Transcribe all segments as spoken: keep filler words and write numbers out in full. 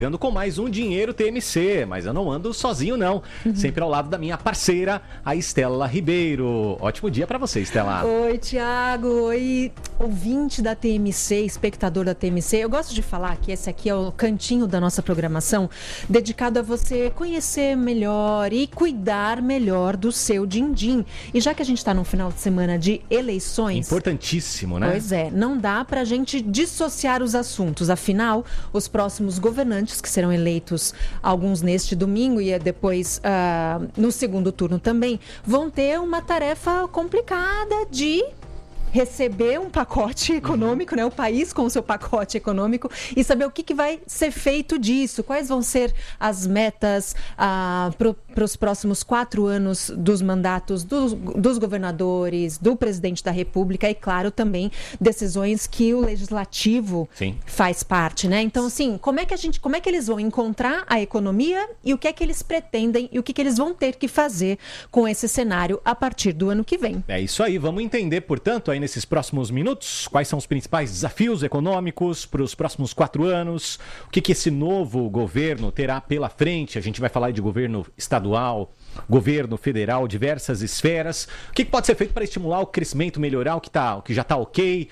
Ando com mais um Dinheiro T M C, mas eu não ando sozinho não, uhum. Sempre ao lado da minha parceira, a Estela Ribeiro. Ótimo dia para você, Estela. Oi, Thiago. Oi, ouvinte da T M C, espectador da T M C. Eu gosto de falar que esse aqui é o cantinho da nossa programação, dedicado a você conhecer melhor e cuidar melhor do seu din-din. E já que a gente está num final de semana de eleições... Importantíssimo, né? Pois é, não dá para a gente dissociar os assuntos. Afinal, os próximos governantes que serão eleitos, alguns neste domingo e depois uh, no segundo turno também, vão ter uma tarefa complicada de receber um pacote econômico, né? O país com o seu pacote econômico e saber o que, que vai ser feito disso, quais vão ser as metas ah, para os próximos quatro anos dos mandatos dos, dos governadores, do presidente da República e, claro, também decisões que o Legislativo Sim. faz parte, né? Então, assim, como é que a gente, como é que eles vão encontrar a economia e o que é que eles pretendem e o que, que eles vão ter que fazer com esse cenário a partir do ano que vem? É isso aí, vamos entender, portanto, aí nesses próximos minutos, quais são os principais desafios econômicos para os próximos quatro anos, o que, que esse novo governo terá pela frente. A gente vai falar de governo estadual, governo federal, diversas esferas. O que, que pode ser feito para estimular o crescimento, melhorar o que, tá, o que já está ok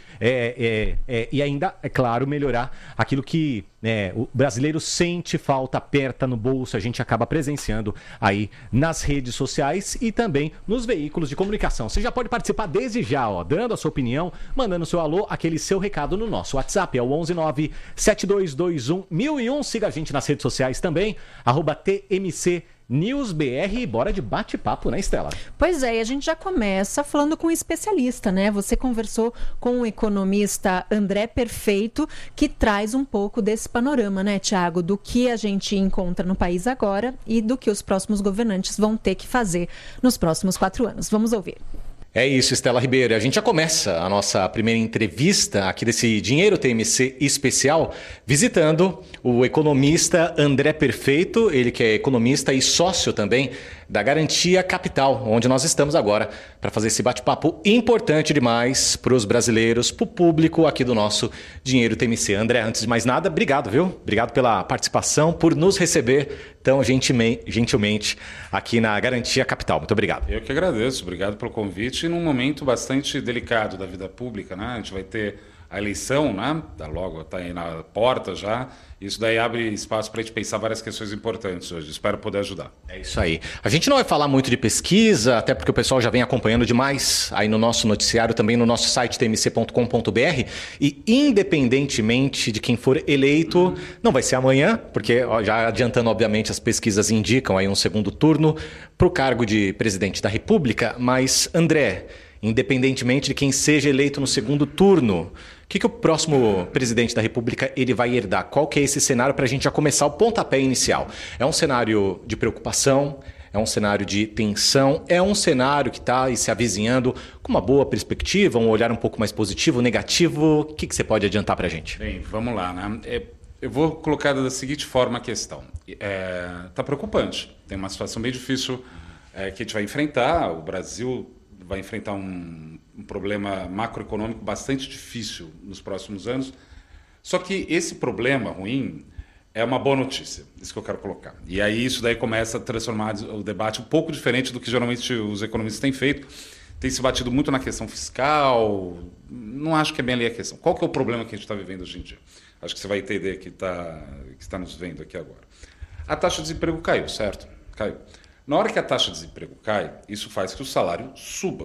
é, é, é, e ainda, é claro, melhorar aquilo que é, o brasileiro sente falta, aperta no bolso, a gente acaba presenciando aí nas redes sociais e também nos veículos de comunicação. Você já pode participar desde já, ó, dando a sua opinião, mandando seu alô, aquele seu recado no nosso WhatsApp, é o onze nove sete dois dois um mil e um. Siga a gente nas redes sociais também, arroba T M C News B R, bora de bate-papo, né, Estela? Pois é, e a gente já começa falando com um especialista, né? Você conversou com o economista André Perfeito, que traz um pouco desse panorama, né, Thiago? Do que a gente encontra no país agora e do que os próximos governantes vão ter que fazer nos próximos quatro anos. Vamos ouvir. É isso, Estela Ribeiro. A gente já começa a nossa primeira entrevista aqui desse Dinheiro T M C especial visitando o economista André Perfeito, ele que é economista e sócio também da Garantia Capital, onde nós estamos agora para fazer esse bate-papo importante demais para os brasileiros, para o público aqui do nosso Dinheiro T M C. André, antes de mais nada, obrigado, viu? Obrigado pela participação, por nos receber tão gentilmente aqui na Garantia Capital. Muito obrigado. Eu que agradeço, obrigado pelo convite. E num momento bastante delicado da vida pública, né? A gente vai ter a eleição, né? Tá logo, está aí na porta já. Isso daí abre espaço para a gente pensar várias questões importantes hoje. Espero poder ajudar. É isso aí. A gente não vai falar muito de pesquisa, até porque o pessoal já vem acompanhando demais aí no nosso noticiário, também no nosso site t m c ponto com ponto b r. E independentemente de quem for eleito, uhum. não vai ser amanhã, porque ó, já adiantando, obviamente, as pesquisas indicam aí um segundo turno para o cargo de presidente da República. Mas, André, independentemente de quem seja eleito no segundo turno, o que, que o próximo presidente da República ele vai herdar? Qual que é esse cenário para a gente já começar o pontapé inicial? É um cenário de preocupação? É um cenário de tensão? É um cenário que está se avizinhando com uma boa perspectiva, um olhar um pouco mais positivo, negativo? O que, que você pode adiantar para a gente? Bem, vamos lá, né? É, eu vou colocar da seguinte forma a questão. Está é, preocupante. Tem uma situação bem difícil é, que a gente vai enfrentar. O Brasil vai enfrentar um, um problema macroeconômico bastante difícil nos próximos anos. Só que esse problema ruim é uma boa notícia, isso que eu quero colocar. E aí isso daí começa a transformar o debate um pouco diferente do que geralmente os economistas têm feito. Tem se batido muito na questão fiscal, não acho que é bem ali a questão. Qual que é o problema que a gente está vivendo hoje em dia? Acho que você vai entender que está que está nos vendo aqui agora. A taxa de desemprego caiu, certo? Caiu. Na hora que a taxa de desemprego cai, isso faz que o salário suba.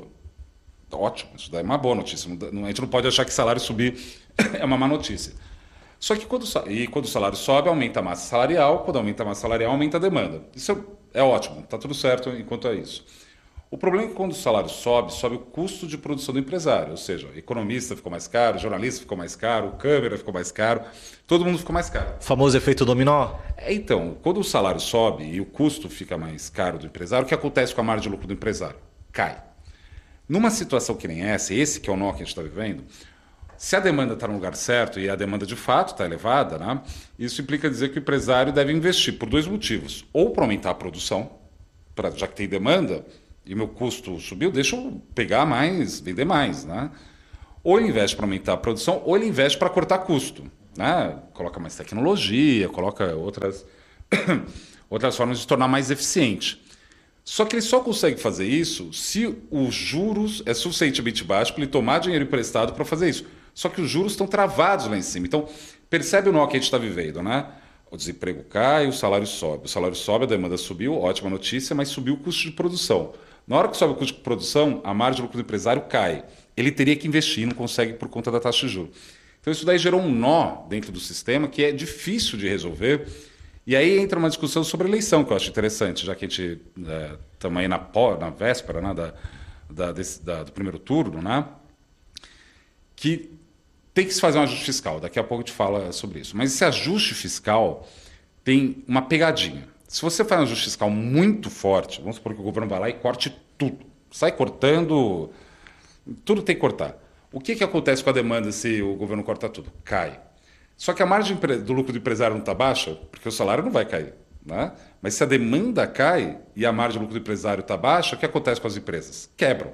Ótimo, isso daí é uma boa notícia. A gente não pode achar que salário subir é uma má notícia. Só que quando, e quando o salário sobe, aumenta a massa salarial. Quando aumenta a massa salarial, aumenta a demanda. Isso é, é ótimo, está tudo certo enquanto é isso. O problema é que quando o salário sobe, sobe o custo de produção do empresário. Ou seja, economista ficou mais caro, jornalista ficou mais caro, câmera ficou mais caro, todo mundo ficou mais caro. O famoso efeito dominó? É, então, quando o salário sobe e o custo fica mais caro do empresário, o que acontece com a margem de lucro do empresário? Cai. Numa situação que nem essa, esse que é o nó que a gente está vivendo, se a demanda está no lugar certo, e a demanda de fato está elevada, né, isso implica dizer que o empresário deve investir por dois motivos. Ou para aumentar a produção, pra, já que tem demanda, e meu custo subiu, deixa eu pegar mais, vender mais. Né? Ou ele investe para aumentar a produção, ou ele investe para cortar custo. né? Coloca mais tecnologia, coloca outras, outras formas de se tornar mais eficiente. Só que ele só consegue fazer isso se os juros é suficientemente baixo para ele tomar dinheiro emprestado para fazer isso. Só que os juros estão travados lá em cima. Então, percebe o nó que a gente está vivendo, né? O desemprego cai, o salário sobe. O salário sobe, a demanda subiu, ótima notícia, mas subiu o custo de produção. Na hora que sobe o custo de produção, a margem de lucro do empresário cai. Ele teria que investir, não consegue por conta da taxa de juros. Então, isso daí gerou um nó dentro do sistema que é difícil de resolver. E aí entra uma discussão sobre eleição, que eu acho interessante, já que a gente estamos é, aí na, na véspera, né, da, da, desse, da, do primeiro turno, né, que tem que se fazer um ajuste fiscal. Daqui a pouco a gente fala sobre isso. Mas esse ajuste fiscal tem uma pegadinha. Se você faz um ajuste fiscal muito forte, vamos supor que o governo vai lá e corte tudo. Sai cortando, tudo tem que cortar. O que, que acontece com a demanda se o governo corta tudo? Cai. Só que a margem do lucro do empresário não está baixa, porque o salário não vai cair. Né? Mas se a demanda cai e a margem do lucro do empresário está baixa, o que acontece com as empresas? Quebram.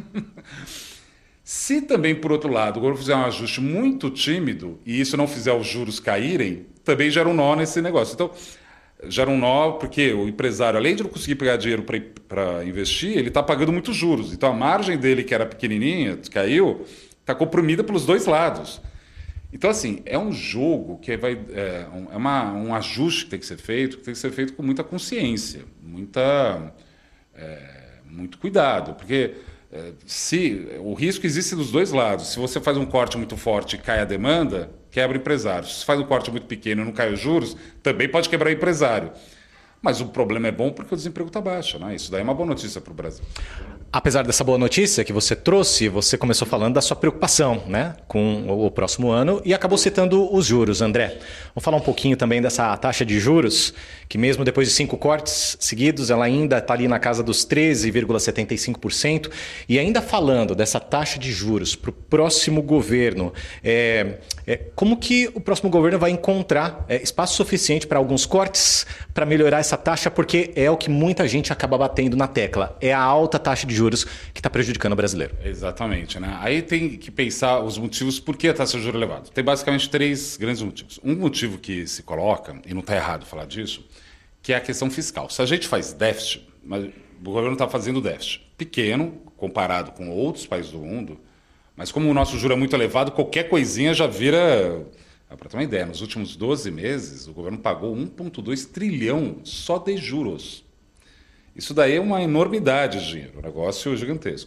Se também, por outro lado, o governo fizer um ajuste muito tímido e isso não fizer os juros caírem, também gera um nó nesse negócio. Então, gera um nó porque o empresário, além de não conseguir pegar dinheiro para investir, ele está pagando muitos juros. Então, a margem dele, que era pequenininha, caiu, está comprimida pelos dois lados. Então, assim, é um jogo que vai, é, um, é uma, um ajuste que tem que ser feito, que tem que ser feito com muita consciência, muita, é, muito cuidado, porque é, se o risco existe dos dois lados. Se você faz um corte muito forte e cai a demanda, quebra o empresário. Se você faz um corte muito pequeno e não cai os juros, também pode quebrar o empresário. Mas o problema é bom porque o desemprego está baixo, né? Isso daí é uma boa notícia para o Brasil. Apesar dessa boa notícia que você trouxe, você começou falando da sua preocupação, né, com o próximo ano e acabou citando os juros, André. Vamos falar um pouquinho também dessa taxa de juros, que mesmo depois de cinco cortes seguidos, ela ainda está ali na casa dos treze vírgula setenta e cinco por cento. E ainda falando dessa taxa de juros para o próximo governo, é, é, como que o próximo governo vai encontrar é, espaço suficiente para alguns cortes para melhorar essa taxa? Porque é o que muita gente acaba batendo na tecla, é a alta taxa de juros juros que está prejudicando o brasileiro. Exatamente, né? Aí tem que pensar os motivos por que a taxa de juros é elevada. Tem basicamente três grandes motivos. Um motivo que se coloca, e não está errado falar disso, que é a questão fiscal. Se a gente faz déficit, mas o governo está fazendo déficit pequeno, comparado com outros países do mundo, mas como o nosso juro é muito elevado, qualquer coisinha já vira... Para ter uma ideia, nos últimos doze meses, o governo pagou um vírgula dois trilhão só de juros. Isso daí é uma enormidade de dinheiro, um negócio gigantesco.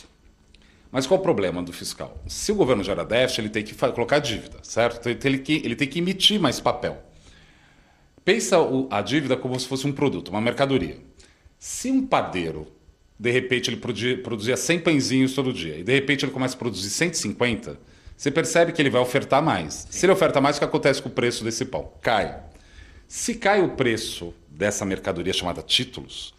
Mas qual o problema do fiscal? Se o governo gera déficit, ele tem que colocar dívida, certo? Então, ele tem que, ele tem que emitir mais papel. Pensa a dívida como se fosse um produto, uma mercadoria. Se um padeiro, de repente, ele produzia cem pãezinhos todo dia, e de repente ele começa a produzir cento e cinquenta, você percebe que ele vai ofertar mais. Se ele oferta mais, o que acontece com o preço desse pão? Cai. Se cai o preço dessa mercadoria chamada títulos,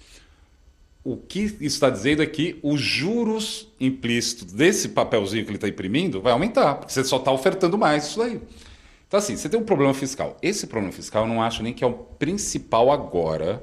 o que isso está dizendo é que os juros implícitos desse papelzinho que ele está imprimindo vai aumentar, porque você só está ofertando mais isso daí. Então, assim, você tem um problema fiscal. Esse problema fiscal eu não acho nem que é o principal agora,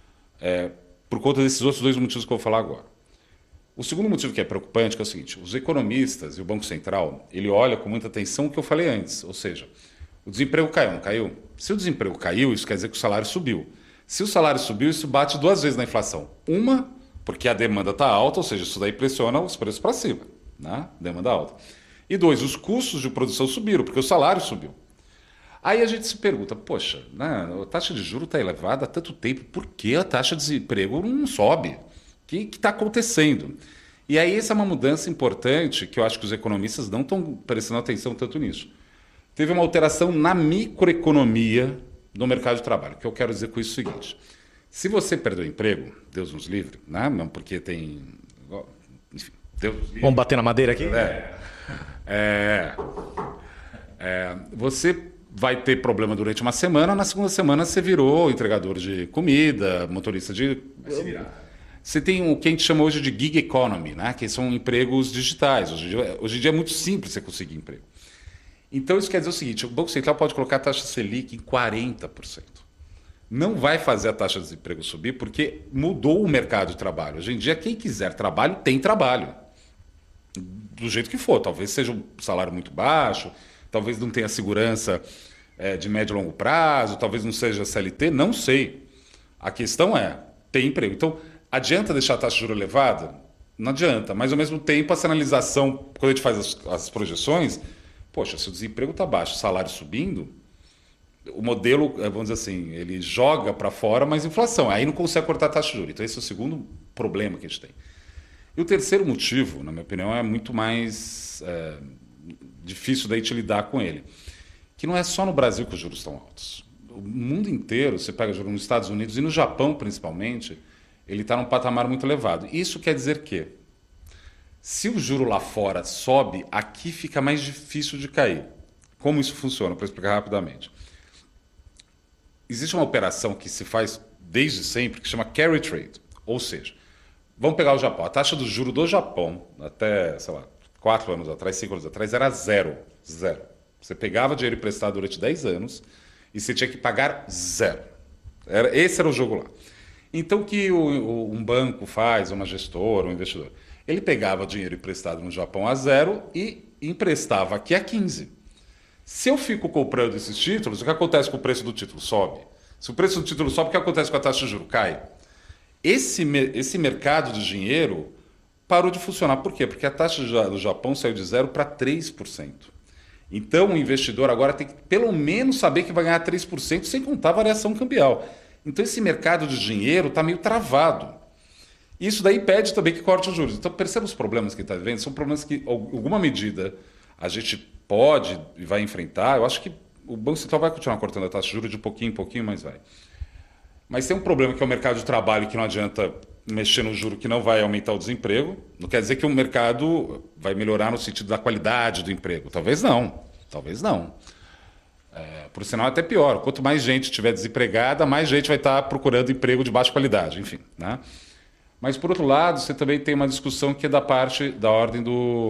é, por conta desses outros dois motivos que eu vou falar agora. O segundo motivo que é preocupante é o seguinte: os economistas e o Banco Central, ele olha com muita atenção o que eu falei antes, ou seja, o desemprego caiu, não caiu? Se o desemprego caiu, isso quer dizer que o salário subiu. Se o salário subiu, isso bate duas vezes na inflação. Uma, porque a demanda está alta, ou seja, isso daí pressiona os preços para cima, né? Demanda alta. E dois, os custos de produção subiram, porque o salário subiu. Aí a gente se pergunta, poxa, né, a taxa de juros está elevada há tanto tempo, por que a taxa de desemprego não sobe? O que está acontecendo? E aí essa é uma mudança importante que eu acho que os economistas não estão prestando atenção tanto nisso. Teve uma alteração na microeconomia no mercado de trabalho. O que eu quero dizer com isso é o seguinte: se você perdeu o emprego, Deus nos livre, né? Não porque tem... Enfim, Deus nos livre. Vamos bater na madeira aqui? É, é, é, você vai ter problema durante uma semana, na segunda semana você virou entregador de comida, motorista de... Vai se virar. Você tem o que a gente chama hoje de gig economy, né? Que são empregos digitais. Hoje em dia, hoje em dia é muito simples você conseguir emprego. Então, isso quer dizer o seguinte: o Banco Central pode colocar a taxa Selic em quarenta por cento. Não vai fazer a taxa de desemprego subir porque mudou o mercado de trabalho. Hoje em dia, quem quiser trabalho, tem trabalho. Do jeito que for. Talvez seja um salário muito baixo, talvez não tenha segurança é, de médio e longo prazo, talvez não seja C L T, não sei. A questão é, tem emprego. Então, adianta deixar a taxa de juros elevada? Não adianta, mas ao mesmo tempo a sinalização, quando a gente faz as, as projeções, poxa, se o desemprego está baixo, o salário subindo, o modelo, vamos dizer assim, ele joga para fora mais inflação, aí não consegue cortar a taxa de juros. Então esse é o segundo problema que a gente tem. E o terceiro motivo, na minha opinião, é muito mais é, difícil da gente lidar com ele, que não é só no Brasil que os juros estão altos. O mundo inteiro, você pega juros nos Estados Unidos e no Japão principalmente, ele está num patamar muito elevado. Isso quer dizer que, se o juro lá fora sobe, aqui fica mais difícil de cair. Como isso funciona? Para explicar rapidamente. Existe uma operação que se faz desde sempre, que chama carry trade. Ou seja, vamos pegar o Japão. A taxa do juro do Japão, até, sei lá, quatro anos atrás, cinco anos atrás, era zero. Zero. Você pegava dinheiro emprestado durante dez anos e você tinha que pagar zero. Era, esse era o jogo lá. Então, o que o, o, um banco faz, uma gestora, um investidor? Ele pegava dinheiro emprestado no Japão a zero e emprestava aqui a quinze. Se eu fico comprando esses títulos, o que acontece com o preço do título? Sobe. Se o preço do título sobe, o que acontece com a taxa de juros? Cai. Esse, esse mercado de dinheiro parou de funcionar. Por quê? Porque a taxa do Japão saiu de zero para três por cento. Então, o investidor agora tem que, pelo menos, saber que vai ganhar três por cento sem contar a variação cambial. Então, esse mercado de dinheiro está meio travado. Isso daí pede também que corte os juros. Então, perceba os problemas que está vivendo. São problemas que, em alguma medida, a gente pode e vai enfrentar. Eu acho que o Banco Central vai continuar cortando a taxa de juros de pouquinho em pouquinho, mas vai. Mas tem um problema que é o mercado de trabalho, que não adianta mexer no juro, que não vai aumentar o desemprego. Não quer dizer que o mercado vai melhorar no sentido da qualidade do emprego. Talvez não. Talvez não. É, por sinal, é até pior. Quanto mais gente estiver desempregada, mais gente vai estar procurando emprego de baixa qualidade, enfim. Né? Mas, por outro lado, você também tem uma discussão que é da parte da ordem do,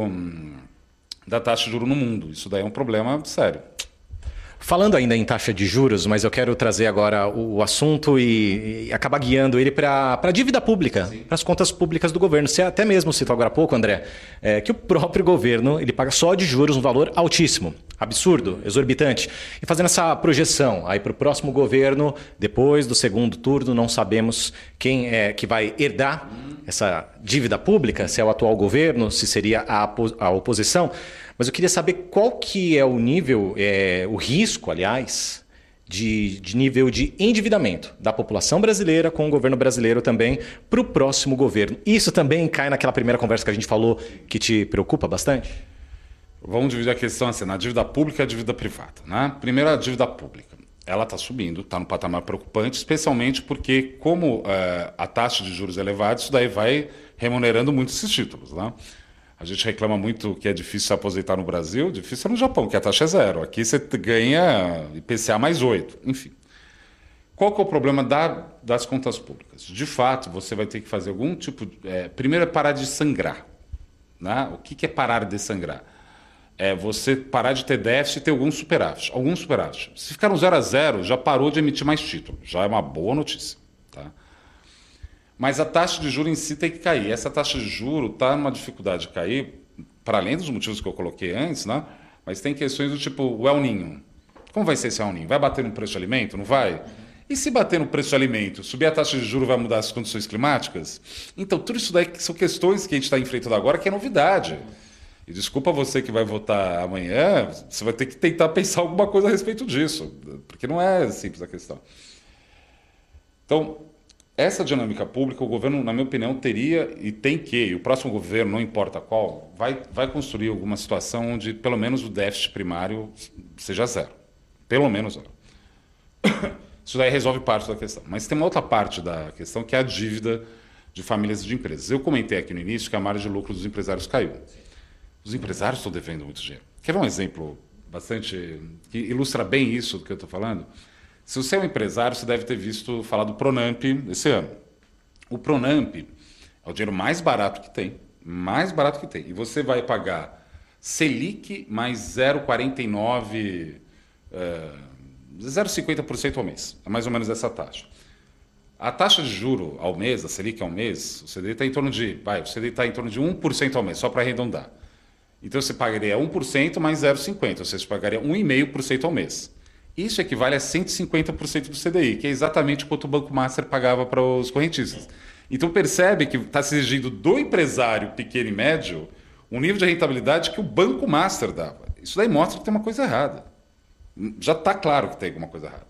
da taxa de juros no mundo. Isso daí é um problema sério. Falando ainda em taxa de juros, mas eu quero trazer agora o assunto e, e acabar guiando ele para a dívida pública, para as contas públicas do governo. Você até mesmo citou agora há pouco, André, é, que o próprio governo ele paga só de juros um valor altíssimo, absurdo, exorbitante. E fazendo essa projeção aí para o próximo governo, depois do segundo turno, não sabemos quem é que vai herdar essa dívida pública, se é o atual governo, se seria a, a oposição. Mas eu queria saber qual que é o nível, é, o risco, aliás, de, de nível de endividamento da população brasileira com o governo brasileiro também para o próximo governo. Isso também cai naquela primeira conversa que a gente falou que te preocupa bastante? Vamos dividir a questão assim, na dívida pública e a dívida privada. Né? Primeiro, a dívida pública. Ela está subindo, está no patamar preocupante, especialmente porque, como é, a taxa de juros é elevada, isso daí vai remunerando muito esses títulos. Né? A gente reclama muito que é difícil se aposentar no Brasil, difícil é no Japão, que a taxa é zero. Aqui você ganha I P C A mais oito, enfim. Qual que é o problema da, das contas públicas? De fato, você vai ter que fazer algum tipo... De, é, primeiro é parar de sangrar. Né? O que, que é parar de sangrar? É você parar de ter déficit e ter algum superávit. Algum superávit. Se ficar no zero a zero, já parou de emitir mais título. Já é uma boa notícia. Tá? Mas a taxa de juros em si tem que cair. Essa taxa de juros está numa dificuldade de cair, para além dos motivos que eu coloquei antes, né? Mas tem questões do tipo o El Niño. Como vai ser esse El Niño? Vai bater no preço de alimento? Não vai? E se bater no preço de alimento, subir a taxa de juros vai mudar as condições climáticas? Então, tudo isso daí são questões que a gente está enfrentando agora, que é novidade. E desculpa você que vai votar amanhã, você vai ter que tentar pensar alguma coisa a respeito disso, porque não é simples a questão. Então, essa dinâmica pública, o governo, na minha opinião, teria e tem que, e o próximo governo, não importa qual, vai, vai construir alguma situação onde pelo menos o déficit primário seja zero. Pelo menos zero. Isso daí resolve parte da questão. Mas tem uma outra parte da questão que é a dívida de famílias e de empresas. Eu comentei aqui no início que a margem de lucro dos empresários caiu. Os empresários estão devendo muito dinheiro. Quer ver um exemplo bastante que ilustra bem isso do que eu estou falando? Se você é um empresário, você deve ter visto falar do Pronamp esse ano. O Pronamp é o dinheiro mais barato que tem, mais barato que tem. E você vai pagar Selic mais zero vírgula quarenta e nove, é, zero vírgula cinquenta por cento ao mês. É mais ou menos essa taxa. A taxa de juro ao mês, a Selic ao mês, o C D I está em torno de, vai, o C D I está em torno de um por cento ao mês, só para arredondar. Então você pagaria um por cento mais zero vírgula cinquenta por cento, ou seja, você pagaria um vírgula cinco por cento ao mês. Isso equivale a cento e cinquenta por cento do C D I, que é exatamente quanto o Banco Master pagava para os correntistas. Então percebe que está se exigindo do empresário pequeno e médio um nível de rentabilidade que o Banco Master dava. Isso daí mostra que tem uma coisa errada. Já está claro que tem alguma coisa errada.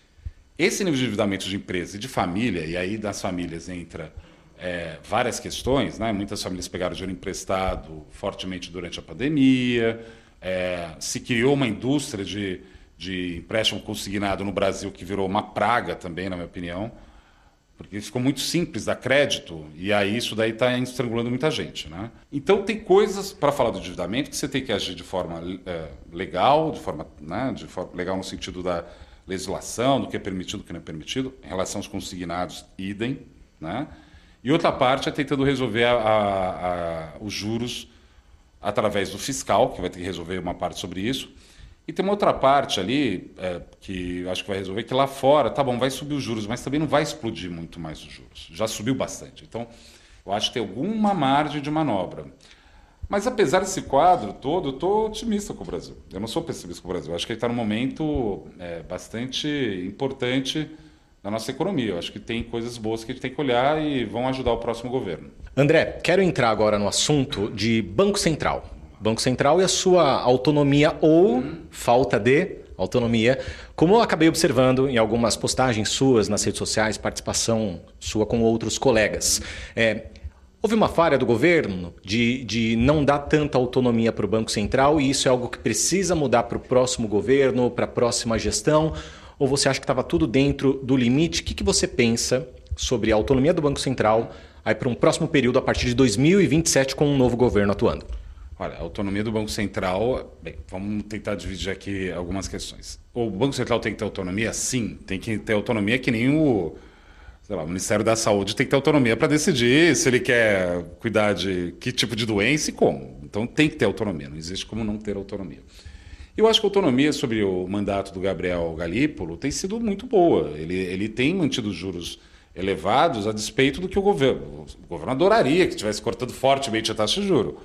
Esse nível de endividamento de empresa e de família, e aí das famílias entra é, várias questões, né? Muitas famílias pegaram dinheiro emprestado fortemente durante a pandemia, é, se criou uma indústria de, de empréstimo consignado no Brasil que virou uma praga também, na minha opinião, porque ficou muito simples dar crédito e aí isso daí está estrangulando muita gente, né? Então tem coisas para falar do endividamento que você tem que agir de forma é, legal, de forma, né, de forma legal no sentido da legislação, do que é permitido, do que não é permitido, em relação aos consignados, idem, né? E outra parte é tentando resolver a, a, a, os juros através do fiscal, que vai ter que resolver uma parte sobre isso. E tem uma outra parte ali é, que eu acho que vai resolver, que lá fora, tá bom, vai subir os juros, mas também não vai explodir muito mais os juros. Já subiu bastante. Então, eu acho que tem alguma margem de manobra. Mas apesar desse quadro todo, eu estou otimista com o Brasil. Eu não sou pessimista com o Brasil. Eu acho que ele está num momento é, bastante importante na nossa economia. Eu acho que tem coisas boas que a gente tem que olhar e vão ajudar o próximo governo. André, quero entrar agora no assunto de Banco Central. Banco Central e a sua autonomia ou hum. falta de autonomia, como eu acabei observando em algumas postagens suas nas redes sociais, participação sua com outros colegas. É, houve uma falha do governo de, de não dar tanta autonomia para o Banco Central e isso é algo que precisa mudar para o próximo governo, para a próxima gestão? Ou você acha que estava tudo dentro do limite? O que, que você pensa sobre a autonomia do Banco Central aí para um próximo período a partir de dois mil e vinte e sete com um novo governo atuando? Olha, a autonomia do Banco Central, bem, vamos tentar dividir aqui algumas questões. O Banco Central tem que ter autonomia? Sim, tem que ter autonomia que nem o, sei lá, o Ministério da Saúde tem que ter autonomia para decidir se ele quer cuidar de que tipo de doença e como. Então tem que ter autonomia, não existe como não ter autonomia. Eu acho que a autonomia sobre o mandato do Gabriel Galípolo tem sido muito boa. Ele, ele tem mantido os juros elevados a despeito do que o governo... O governo adoraria que estivesse cortando fortemente a taxa de juros.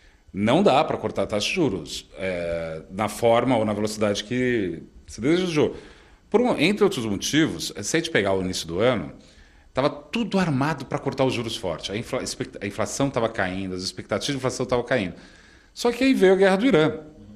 Não dá para cortar a taxa de juros é, na forma ou na velocidade que se desejou. Por um, entre outros motivos, se a gente pegar o início do ano, estava tudo armado para cortar os juros fortes. A, infla, a inflação estava caindo, as expectativas de inflação estavam caindo. Só que aí veio a guerra do Irã.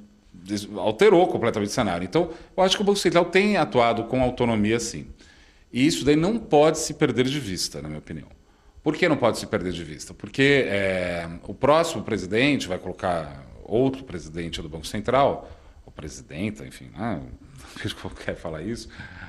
Alterou completamente o cenário. Então, eu acho que o Banco Central tem atuado com autonomia, sim. E isso daí não pode se perder de vista, na minha opinião. Por que não pode se perder de vista? Porque é, o próximo presidente vai colocar outro presidente do Banco Central, ou presidenta, enfim, né? Não sei como quer falar isso.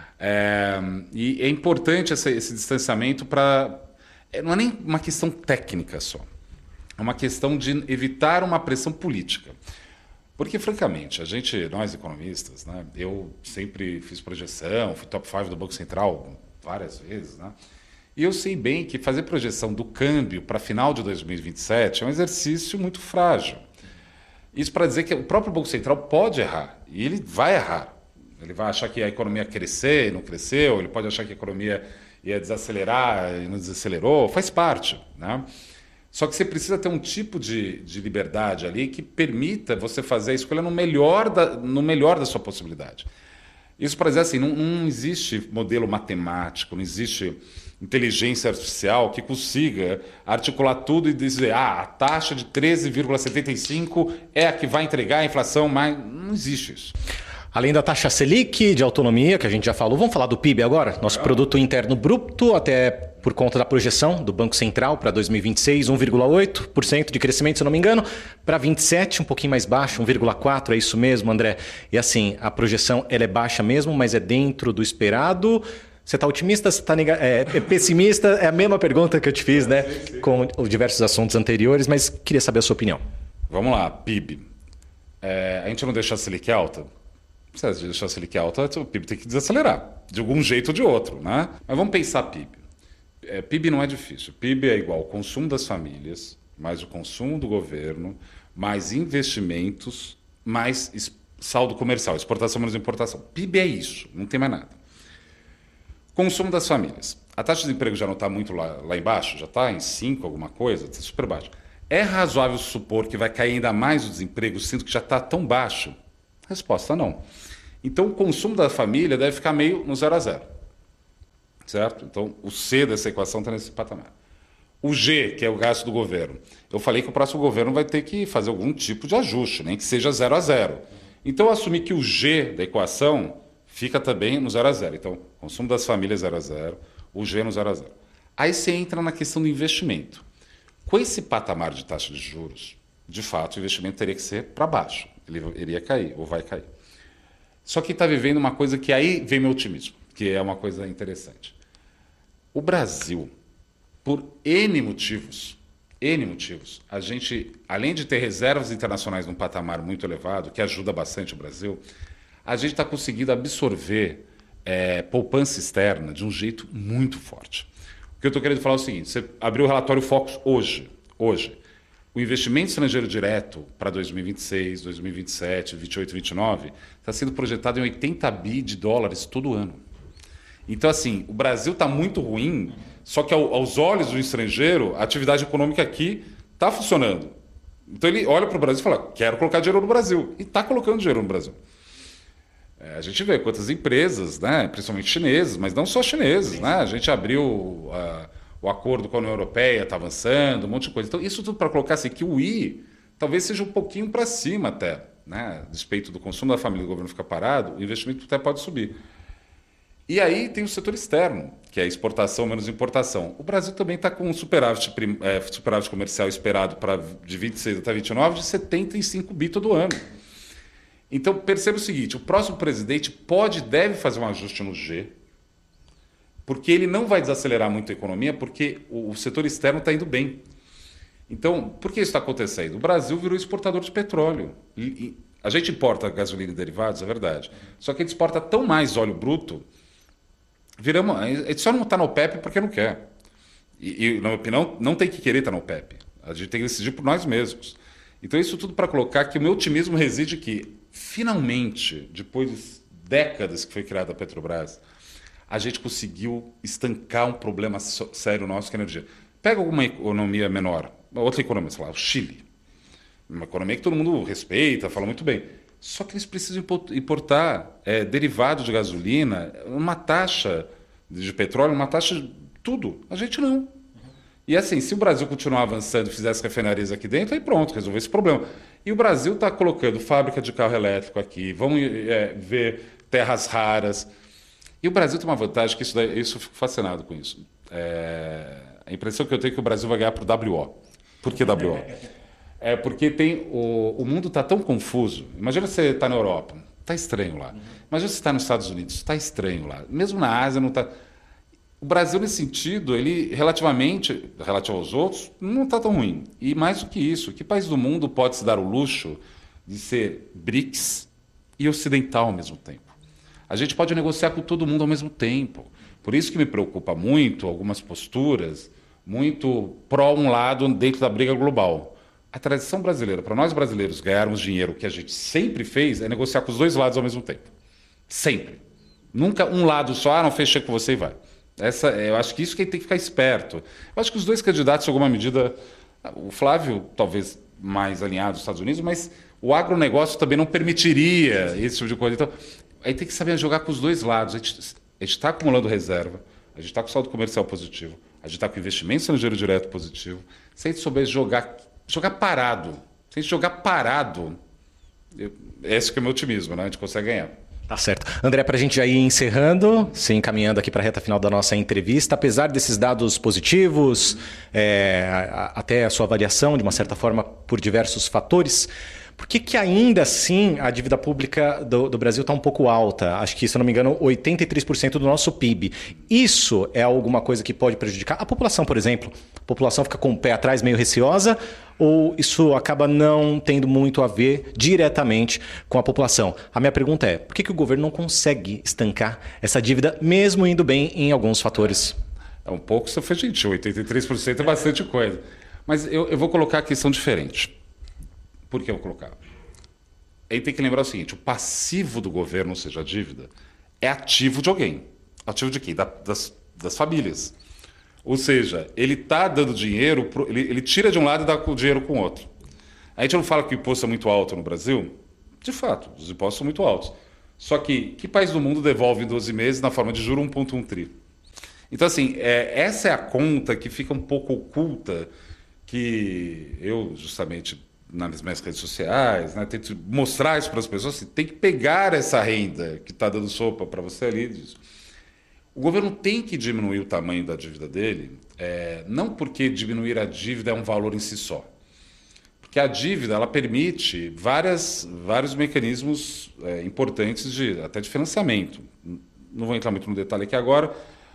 É, e é importante esse, esse distanciamento para... Não é nem uma questão técnica só. É uma questão de evitar uma pressão política. Porque, francamente, a gente, nós economistas, né, eu sempre fiz projeção, fui top cinco do Banco Central várias vezes, né? E eu sei bem que fazer projeção do câmbio para final de dois mil e vinte e sete é um exercício muito frágil. Isso para dizer que o próprio Banco Central pode errar, e ele vai errar. Ele vai achar que a economia ia crescer e não cresceu, ele pode achar que a economia ia desacelerar e não desacelerou, faz parte, né? Só que você precisa ter um tipo de, de liberdade ali que permita você fazer a escolha no melhor da, no melhor da sua possibilidade. Isso para dizer assim, não, não existe modelo matemático, não existe inteligência artificial que consiga articular tudo e dizer ah, a taxa de treze vírgula setenta e cinco é a que vai entregar a inflação mais... Não existe isso. Além da taxa Selic, de autonomia, que a gente já falou, vamos falar do P I B agora? Nosso é. Produto Interno Bruto, até por conta da projeção do Banco Central para dois mil e vinte e seis, um vírgula oito por cento de crescimento, se eu não me engano. Para vinte e sete, um pouquinho mais baixo, um vírgula quatro por cento, é isso mesmo, André? E assim, a projeção ela é baixa mesmo, mas é dentro do esperado. Você está otimista, você está neg... é, é pessimista? É a mesma pergunta que eu te fiz, né? Sim, sim. Com diversos assuntos anteriores, mas queria saber a sua opinião. Vamos lá, P I B. É, a gente não deixa a Selic alta? Se deixar a Selic alta, o P I B tem que desacelerar, de algum jeito ou de outro, né? Mas vamos pensar P I B. É, P I B não é difícil. P I B é igual ao consumo das famílias, mais o consumo do governo, mais investimentos, mais saldo comercial, exportação menos importação. P I B é isso, não tem mais nada. Consumo das famílias. A taxa de desemprego já não está muito lá, lá embaixo, já está em cinco alguma coisa, está super baixo. É razoável supor que vai cair ainda mais o desemprego, sendo que já está tão baixo? Resposta não. Então, o consumo da família deve ficar meio no zero a zero. Certo? Então, o C dessa equação está nesse patamar. O G, que é o gasto do governo. Eu falei que o próximo governo vai ter que fazer algum tipo de ajuste, nem que seja zero a zero. Então, eu assumi que o G da equação fica também no zero a zero. Então, consumo das famílias zero a zero, o G no zero a zero. Aí você entra na questão do investimento. Com esse patamar de taxa de juros, de fato, o investimento teria que ser para baixo. Ele iria cair, ou vai cair. Só que está vivendo uma coisa que aí vem meu otimismo, que é uma coisa interessante. O Brasil, por N motivos, N motivos, a gente, além de ter reservas internacionais num patamar muito elevado, que ajuda bastante o Brasil, a gente está conseguindo absorver é, poupança externa de um jeito muito forte. O que eu estou querendo falar é o seguinte, você abriu o relatório Focus hoje, hoje, o investimento estrangeiro direto para dois mil e vinte e seis, dois mil e vinte e sete, vinte e oito, vinte e nove está sendo projetado em oitenta bi de dólares todo ano. Então, assim, o Brasil está muito ruim, só que ao, aos olhos do estrangeiro, a atividade econômica aqui está funcionando. Então, ele olha para o Brasil e fala, quero colocar dinheiro no Brasil. E está colocando dinheiro no Brasil. É, a gente vê quantas empresas, né, principalmente chinesas, mas não só chineses. Né? A gente abriu... Uh, o acordo com a União Europeia está avançando, um monte de coisa. Então, isso tudo para colocar assim, que o I talvez seja um pouquinho para cima até. Né? A despeito do consumo da família e do governo ficar parado, o investimento até pode subir. E aí tem o setor externo, que é exportação menos importação. O Brasil também está com um superávit, é, superávit comercial esperado para de vinte e seis até vinte e nove de setenta e cinco bi todo ano. Então, perceba o seguinte, o próximo presidente pode e deve fazer um ajuste no G, porque ele não vai desacelerar muito a economia, porque o, o setor externo está indo bem. Então, por que isso está acontecendo? O Brasil virou exportador de petróleo. E, e a gente importa gasolina e derivados, é verdade. Só que a gente exporta tão mais óleo bruto, viramos, a gente só não está na OPEP porque não quer. E, e, na minha opinião, não tem que querer estar na OPEP. A gente tem que decidir por nós mesmos. Então, isso tudo para colocar que o meu otimismo reside que, finalmente, depois de décadas que foi criada a Petrobras, a gente conseguiu estancar um problema sério nosso, que é a energia. Pega alguma economia menor, outra economia, sei lá, o Chile. Uma economia que todo mundo respeita, fala muito bem. Só que eles precisam importar é, derivado de gasolina, uma taxa de petróleo, uma taxa de tudo. A gente não. E assim, se o Brasil continuar avançando e fizesse refinarias aqui dentro, aí pronto, resolveu esse problema. E o Brasil está colocando fábrica de carro elétrico aqui, vamos é, ver terras raras. E o Brasil tem uma vantagem, que isso, daí, isso eu fico fascinado com isso. É, a impressão que eu tenho é que o Brasil vai ganhar para o W O. Por que W O? É porque tem o, o mundo está tão confuso. Imagina você está na Europa, está estranho lá. Imagina você está nos Estados Unidos, está estranho lá. Mesmo na Ásia não está... O Brasil, nesse sentido, ele relativamente, relativo aos outros, não está tão ruim. E mais do que isso, que país do mundo pode se dar o luxo de ser BRICS e ocidental ao mesmo tempo? A gente pode negociar com todo mundo ao mesmo tempo. Por isso que me preocupa muito algumas posturas, muito pró um lado dentro da briga global. A tradição brasileira, para nós brasileiros ganharmos dinheiro, o que a gente sempre fez, é negociar com os dois lados ao mesmo tempo. Sempre. Nunca um lado só, ah, não, fechei com você e vai. Essa, eu acho que isso que a gente tem que ficar esperto. Eu acho que os dois candidatos, em alguma medida, o Flávio talvez mais alinhado aos Estados Unidos, mas o agronegócio também não permitiria esse tipo de coisa. Então, aí tem que saber jogar com os dois lados. A gente está acumulando reserva, a gente está com saldo comercial positivo, a gente está com investimento estrangeiro direto positivo. Se a gente souber jogar, jogar parado, se a gente jogar parado, eu, esse que é o meu otimismo, né? A gente consegue ganhar. Tá certo. André, para a gente já ir encerrando, se encaminhando aqui para a reta final da nossa entrevista, apesar desses dados positivos, é, a, até a sua avaliação, de uma certa forma, por diversos fatores, por que que ainda assim a dívida pública do, do Brasil está um pouco alta? Acho que, se eu não me engano, oitenta e três por cento do nosso P I B. Isso é alguma coisa que pode prejudicar a população, por exemplo? A população fica com o pé atrás, meio receosa, ou isso acaba não tendo muito a ver diretamente com a população? A minha pergunta é, por que que o governo não consegue estancar essa dívida, mesmo indo bem em alguns fatores? É um pouco, você foi gentil, oitenta e três por cento é bastante coisa. Mas eu, eu vou colocar a questão diferente. Por que eu vou colocar? Aí tem que lembrar o seguinte, o passivo do governo, ou seja, a dívida, é ativo de alguém. Ativo de quem? Da, das, das famílias. Ou seja, ele está dando dinheiro, pro, ele, ele tira de um lado e dá o dinheiro com o outro. A gente não fala que o imposto é muito alto no Brasil? De fato, os impostos são muito altos. Só que, que país do mundo devolve em doze meses na forma de juros um vírgula um tri? Então, assim, é, essa é a conta que fica um pouco oculta, que eu, justamente, nas minhas redes sociais, né, tento mostrar isso para as pessoas, assim, tem que pegar essa renda que está dando sopa para você ali. Disso. O governo tem que diminuir o tamanho da dívida dele, é, não porque diminuir a dívida é um valor em si só. Porque a dívida ela permite várias, vários mecanismos é, importantes de, até de financiamento. Não vou entrar muito no detalhe aqui agora,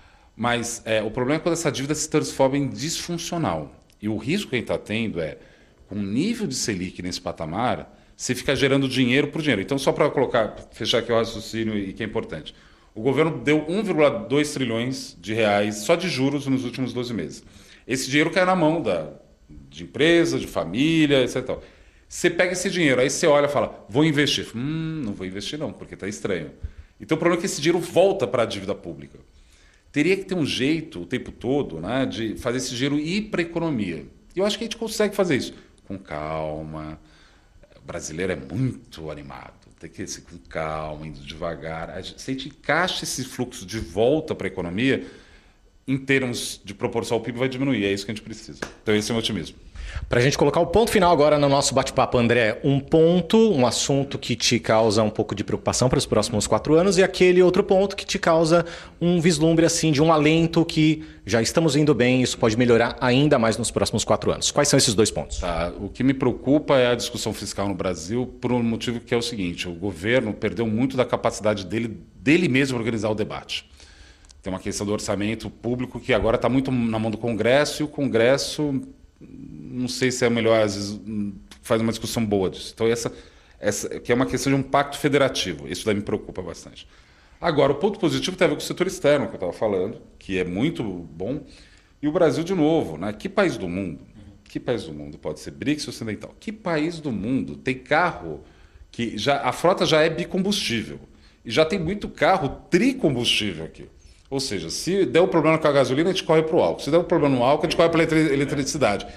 mas é, o problema é quando essa dívida se transforma em disfuncional. E o risco que a gente está tendo é, com o nível de Selic nesse patamar, você fica gerando dinheiro por dinheiro. Então, só para colocar, fechar aqui o raciocínio e que é importante. O governo deu um vírgula dois trilhões de reais só de juros nos últimos doze meses. Esse dinheiro cai na mão da, de empresa, de família, etcétera. Você pega esse dinheiro, aí você olha e fala, vou investir. Hum, não vou investir não, porque está estranho. Então, o problema é que esse dinheiro volta para a dívida pública. Teria que ter um jeito o tempo todo, né, de fazer esse dinheiro ir para a economia. E eu acho que a gente consegue fazer isso com calma. O brasileiro é muito animado, tem que ser com calma, indo devagar. Se a gente encaixa esse fluxo de volta para a economia, em termos de proporção ao P I B, vai diminuir. É isso que a gente precisa. Então, esse é o meu otimismo. Para a gente colocar o ponto final agora no nosso bate-papo, André, um ponto, um assunto que te causa um pouco de preocupação para os próximos quatro anos e aquele outro ponto que te causa um vislumbre assim de um alento que já estamos indo bem, isso pode melhorar ainda mais nos próximos quatro anos. Quais são esses dois pontos? Tá, o que me preocupa é a discussão fiscal no Brasil por um motivo que é o seguinte, o governo perdeu muito da capacidade dele, dele mesmo organizar o debate. Tem uma questão do orçamento público que agora está muito na mão do Congresso e o Congresso... não sei se é melhor, às vezes faz uma discussão boa disso. Então, essa, essa que é uma questão de um pacto federativo. Isso daí me preocupa bastante. Agora, o ponto positivo tem a ver com o setor externo, que eu estava falando, que é muito bom. E o Brasil, de novo, né? Que país do mundo? Que país do mundo pode ser B R I C S Ocidental? Que país do mundo tem carro que já a frota já é bicombustível e já tem muito carro tricombustível aqui? Ou seja, se der um problema com a gasolina, a gente corre para o álcool. Se der um problema no álcool, a gente corre para a eletricidade.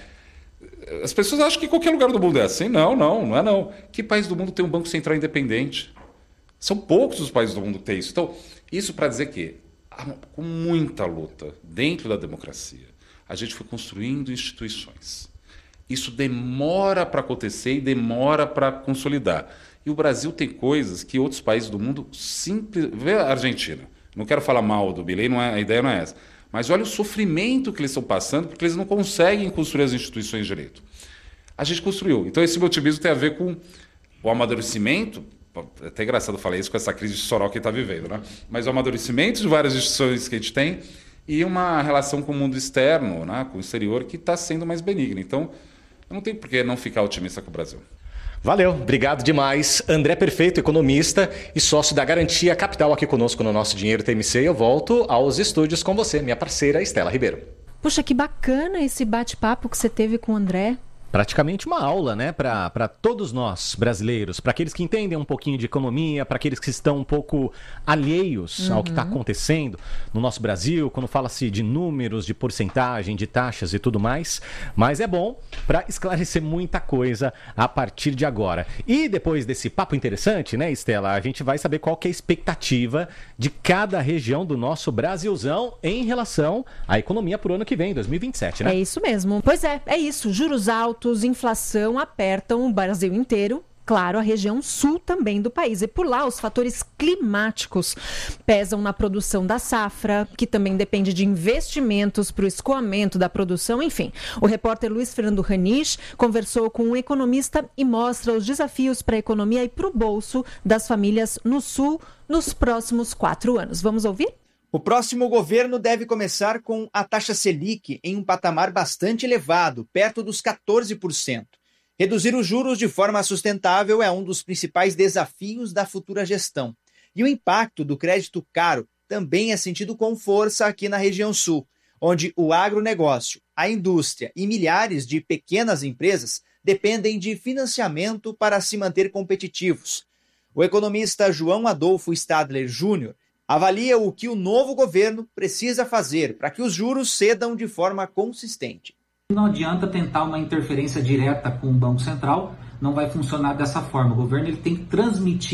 As pessoas acham que qualquer lugar do mundo é assim. Não, não, não é não. Que país do mundo tem um banco central independente? São poucos os países do mundo que têm isso. Então, isso para dizer que, com muita luta dentro da democracia, a gente foi construindo instituições. Isso demora para acontecer e demora para consolidar. E o Brasil tem coisas que outros países do mundo simples... Vê a Argentina. Não quero falar mal do Milei, não é, a ideia não é essa. Mas olha o sofrimento que eles estão passando porque eles não conseguem construir as instituições de direito. A gente construiu. Então esse meu otimismo tem a ver com o amadurecimento, é até engraçado falar isso com essa crise de Sorol que está vivendo, né? Mas o amadurecimento de várias instituições que a gente tem e uma relação com o mundo externo, né? Com o exterior, que está sendo mais benigna. Então, eu não tenho por que não ficar otimista com o Brasil. Valeu, obrigado demais. André Perfeito, economista e sócio da Garantia Capital aqui conosco no Nosso Dinheiro T M C. Eu volto aos estúdios com você, minha parceira Estela Ribeiro. Puxa, que bacana esse bate-papo que você teve com o André. Praticamente uma aula, né, para todos nós brasileiros, para aqueles que entendem um pouquinho de economia, para aqueles que estão um pouco alheios uhum. ao que está acontecendo no nosso Brasil, quando fala-se de números, de porcentagem, de taxas e tudo mais. Mas é bom para esclarecer muita coisa a partir de agora. E depois desse papo interessante, né, Estela, a gente vai saber qual que é a expectativa de cada região do nosso Brasilzão em relação à economia para o ano que vem, dois mil e vinte e sete, né? É isso mesmo. Pois é, é isso. Juros altos, inflação apertam o Brasil inteiro, claro, a região sul também do país. E por lá, os fatores climáticos pesam na produção da safra, que também depende de investimentos para o escoamento da produção. Enfim, o repórter Luiz Fernando Ranich conversou com um economista e mostra os desafios para a economia e para o bolso das famílias no sul nos próximos quatro anos. Vamos ouvir? O próximo governo deve começar com a taxa Selic em um patamar bastante elevado, perto dos quatorze por cento. Reduzir os juros de forma sustentável é um dos principais desafios da futura gestão. E o impacto do crédito caro também é sentido com força aqui na região sul, onde o agronegócio, a indústria e milhares de pequenas empresas dependem de financiamento para se manter competitivos. O economista João Adolfo Stadler Júnior avalia o que o novo governo precisa fazer para que os juros cedam de forma consistente. Não adianta tentar uma interferência direta com o Banco Central, não vai funcionar dessa forma. O governo ele tem que transmitir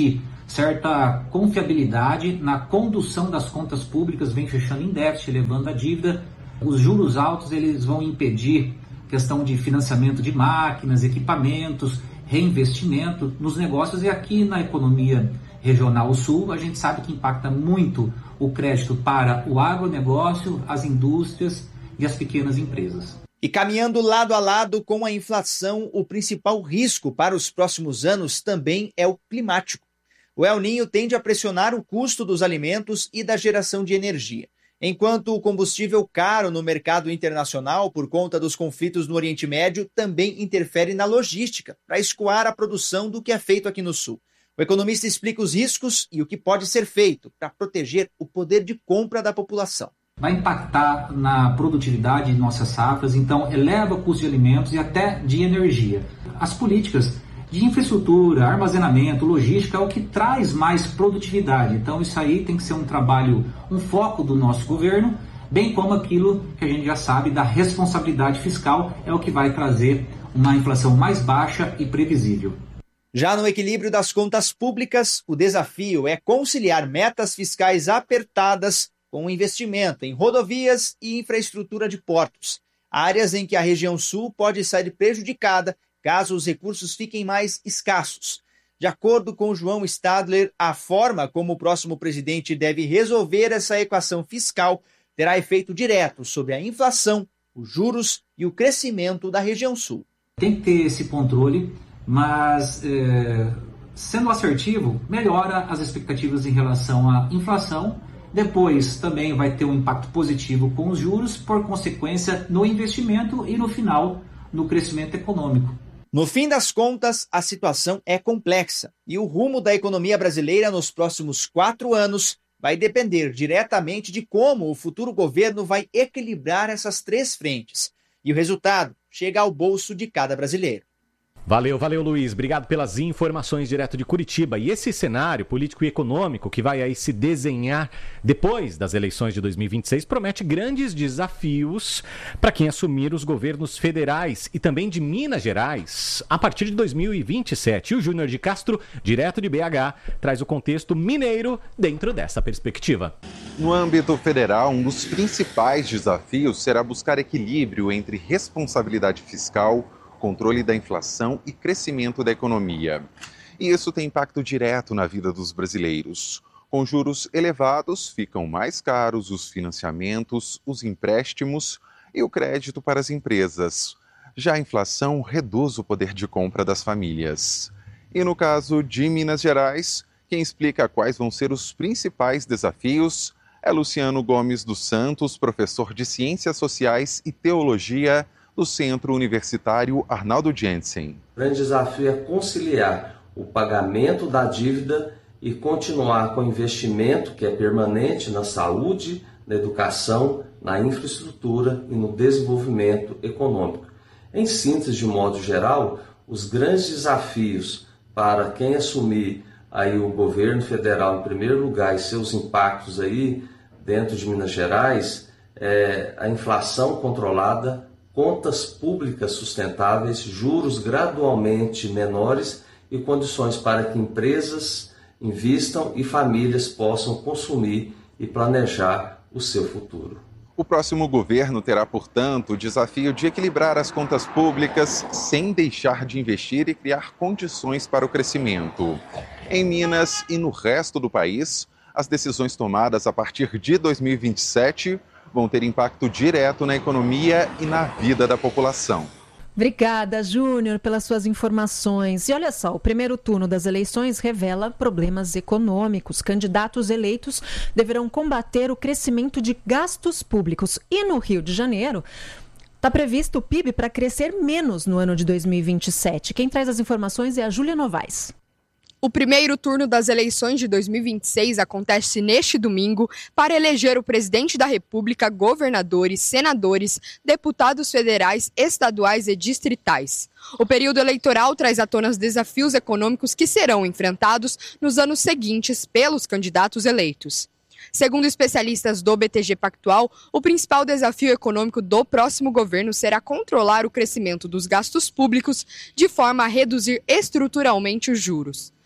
certa confiabilidade na condução das contas públicas, vem fechando em déficit, elevando a dívida. Os juros altos eles vão impedir questão de financiamento de máquinas, equipamentos, reinvestimento nos negócios, e aqui na economia regional sul a gente sabe que impacta muito o crédito para o agronegócio, as indústrias e as pequenas empresas. E caminhando lado a lado com a inflação, o principal risco para os próximos anos também é o climático. O El Niño tende a pressionar o custo dos alimentos e da geração de energia. Enquanto o combustível caro no mercado internacional por conta dos conflitos no Oriente Médio também interfere na logística para escoar a produção do que é feito aqui no Sul. O economista explica os riscos e o que pode ser feito para proteger o poder de compra da população. Vai impactar na produtividade de nossas safras, então eleva o custo de alimentos e até de energia. As políticas de infraestrutura, armazenamento, logística é o que traz mais produtividade. Então isso aí tem que ser um trabalho, um foco do nosso governo, bem como aquilo que a gente já sabe da responsabilidade fiscal, é o que vai trazer uma inflação mais baixa e previsível. Já no equilíbrio das contas públicas, o desafio é conciliar metas fiscais apertadas com o investimento em rodovias e infraestrutura de portos, áreas em que a região sul pode sair prejudicada caso os recursos fiquem mais escassos. De acordo com João Stadler, a forma como o próximo presidente deve resolver essa equação fiscal terá efeito direto sobre a inflação, os juros e o crescimento da região sul. Tem que ter esse controle, mas é, sendo assertivo, melhora as expectativas em relação à inflação. Depois também vai ter um impacto positivo com os juros, por consequência no investimento e no final no crescimento econômico. No fim das contas, a situação é complexa e o rumo da economia brasileira nos próximos quatro anos vai depender diretamente de como o futuro governo vai equilibrar essas três frentes. E o resultado chega ao bolso de cada brasileiro. Valeu, valeu, Luiz. Obrigado pelas informações direto de Curitiba. E esse cenário político e econômico que vai aí se desenhar depois das eleições de dois mil e vinte e seis promete grandes desafios para quem assumir os governos federais e também de Minas Gerais a partir de dois mil e vinte e sete. E o Júnior de Castro, direto de B H, traz o contexto mineiro dentro dessa perspectiva. No âmbito federal, um dos principais desafios será buscar equilíbrio entre responsabilidade fiscal, controle da inflação e crescimento da economia. E isso tem impacto direto na vida dos brasileiros. Com juros elevados, ficam mais caros os financiamentos, os empréstimos e o crédito para as empresas. Já a inflação reduz o poder de compra das famílias. E no caso de Minas Gerais, quem explica quais vão ser os principais desafios é Luciano Gomes dos Santos, professor de Ciências Sociais e Teologia do Centro Universitário Arnaldo Jensen. O grande desafio é conciliar o pagamento da dívida e continuar com o investimento que é permanente na saúde, na educação, na infraestrutura e no desenvolvimento econômico. Em síntese, de modo geral, os grandes desafios para quem assumir aí o governo federal em primeiro lugar e seus impactos aí dentro de Minas Gerais é a inflação controlada, contas públicas sustentáveis, juros gradualmente menores e condições para que empresas invistam e famílias possam consumir e planejar o seu futuro. O próximo governo terá, portanto, o desafio de equilibrar as contas públicas sem deixar de investir e criar condições para o crescimento. Em Minas e no resto do país, as decisões tomadas a partir de dois mil e vinte e sete vão ter impacto direto na economia e na vida da população. Obrigada, Júnior, pelas suas informações. E olha só, o primeiro turno das eleições revela problemas econômicos. Candidatos eleitos deverão combater o crescimento de gastos públicos. E no Rio de Janeiro, está previsto o P I B para crescer menos no ano de dois mil e vinte e sete. Quem traz as informações é a Júlia Novaes. O primeiro turno das eleições de dois mil e vinte e seis acontece neste domingo para eleger o presidente da República, governadores, senadores, deputados federais, estaduais e distritais. O período eleitoral traz à tona os desafios econômicos que serão enfrentados nos anos seguintes pelos candidatos eleitos. Segundo especialistas do B T G Pactual, o principal desafio econômico do próximo governo será controlar o crescimento dos gastos públicos de forma a reduzir estruturalmente os juros.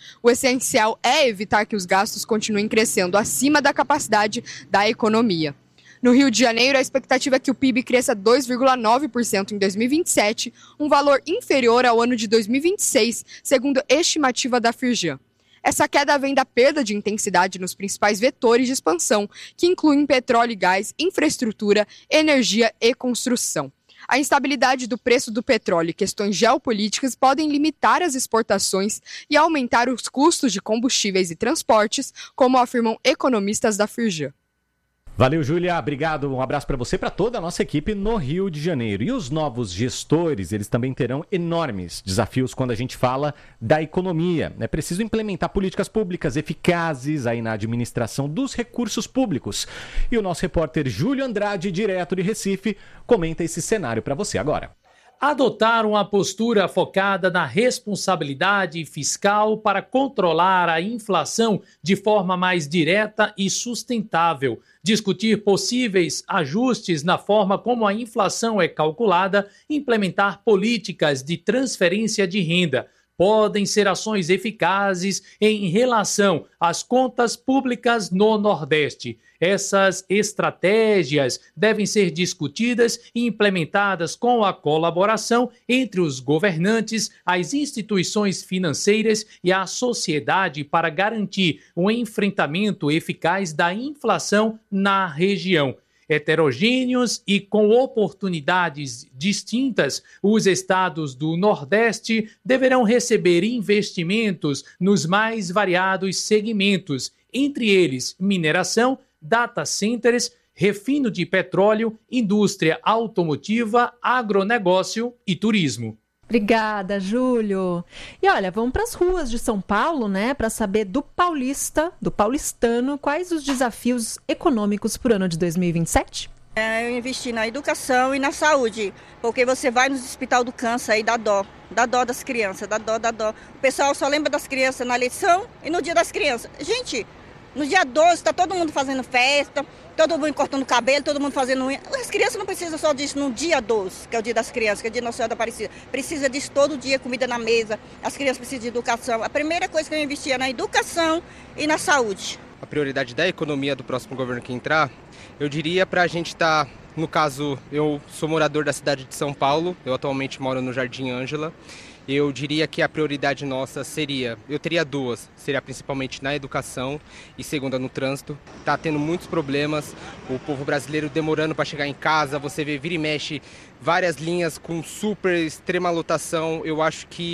O essencial é evitar que os gastos continuem crescendo acima da capacidade da economia. No Rio de Janeiro, a expectativa é que o P I B cresça dois vírgula nove por cento em dois mil e vinte e sete, um valor inferior ao ano de dois mil e vinte e seis, segundo estimativa da Firjan. Essa queda vem da perda de intensidade nos principais vetores de expansão, que incluem petróleo e gás, infraestrutura, energia e construção. A instabilidade do preço do petróleo e questões geopolíticas podem limitar as exportações e aumentar os custos de combustíveis e transportes, como afirmam economistas da Firjan. Valeu, Júlia. Obrigado. Um abraço para você e para toda a nossa equipe no Rio de Janeiro. E os novos gestores, eles também terão enormes desafios quando a gente fala da economia. É preciso implementar políticas públicas eficazes aí na administração dos recursos públicos. E o nosso repórter Júlio Andrade, direto de Recife, comenta esse cenário para você agora. Adotar uma postura focada na responsabilidade fiscal para controlar a inflação de forma mais direta e sustentável. Discutir possíveis ajustes na forma como a inflação é calculada, implementar políticas de transferência de renda. Podem ser ações eficazes em relação às contas públicas no Nordeste. Essas estratégias devem ser discutidas e implementadas com a colaboração entre os governantes, as instituições financeiras e a sociedade para garantir o enfrentamento eficaz da inflação na região. Heterogêneos e com oportunidades distintas, os estados do Nordeste deverão receber investimentos nos mais variados segmentos, entre eles mineração, data centers, refino de petróleo, indústria automotiva, agronegócio e turismo. Obrigada, Júlio. E olha, vamos para as ruas de São Paulo, né, para saber do paulista, do paulistano, quais os desafios econômicos para o ano de dois mil e vinte e sete? É, eu investi na educação e na saúde, porque você vai no hospital do câncer e dá dó, dá dó das crianças, dá dó, dá dó. O pessoal só lembra das crianças na eleição e no dia das crianças. Gente, no dia doze está todo mundo fazendo festa, todo mundo cortando cabelo, todo mundo fazendo unha. As crianças não precisam só disso no dia doze, que é o dia das crianças, que é o dia da Nossa Senhora da Aparecida. Precisa disso todo dia, comida na mesa, as crianças precisam de educação. A primeira coisa que eu investi é na educação e na saúde. A prioridade da economia do próximo governo que entrar, eu diria para a gente estar, tá, no caso, eu sou morador da cidade de São Paulo, eu atualmente moro no Jardim Ângela. Eu diria que a prioridade nossa seria, eu teria duas, seria principalmente na educação e segunda no trânsito. Está tendo muitos problemas, o povo brasileiro demorando para chegar em casa, você vê, vira e mexe, várias linhas com super extrema lotação. Eu acho que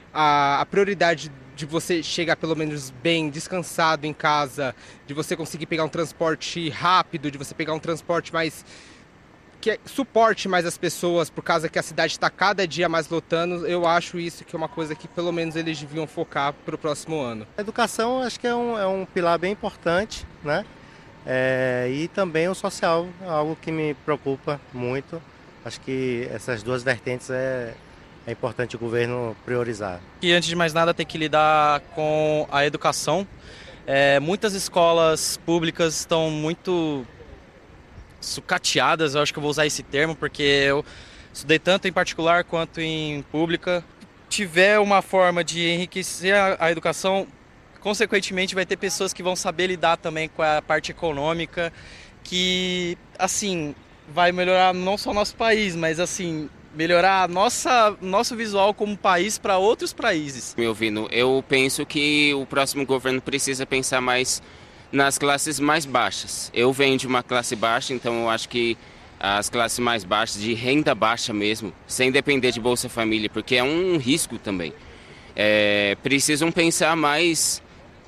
a, a prioridade de você chegar pelo menos bem, descansado em casa, de você conseguir pegar um transporte rápido, de você pegar um transporte mais... que suporte mais as pessoas, por causa que a cidade está cada dia mais lotando. Eu acho isso que é uma coisa que pelo menos eles deviam focar para o próximo ano. A educação acho que é um, é um pilar bem importante, né? É, e também o social, algo que me preocupa muito. Acho que essas duas vertentes é, é importante o governo priorizar. E antes de mais nada tem que lidar com a educação. É, muitas escolas públicas estão muito sucateadas, eu acho que eu vou usar esse termo, porque eu estudei tanto em particular quanto em pública. Tiver uma forma de enriquecer a, a educação, consequentemente vai ter pessoas que vão saber lidar também com a parte econômica, que, assim, vai melhorar não só o nosso país, mas, assim, melhorar a nossa, nosso visual como país para outros países. Meu Vino, eu penso que o próximo governo precisa pensar mais nas classes mais baixas. Eu venho de uma classe baixa, então eu acho que as classes mais baixas, de renda baixa mesmo, sem depender de Bolsa Família, porque é um risco também, é, precisam pensar mais,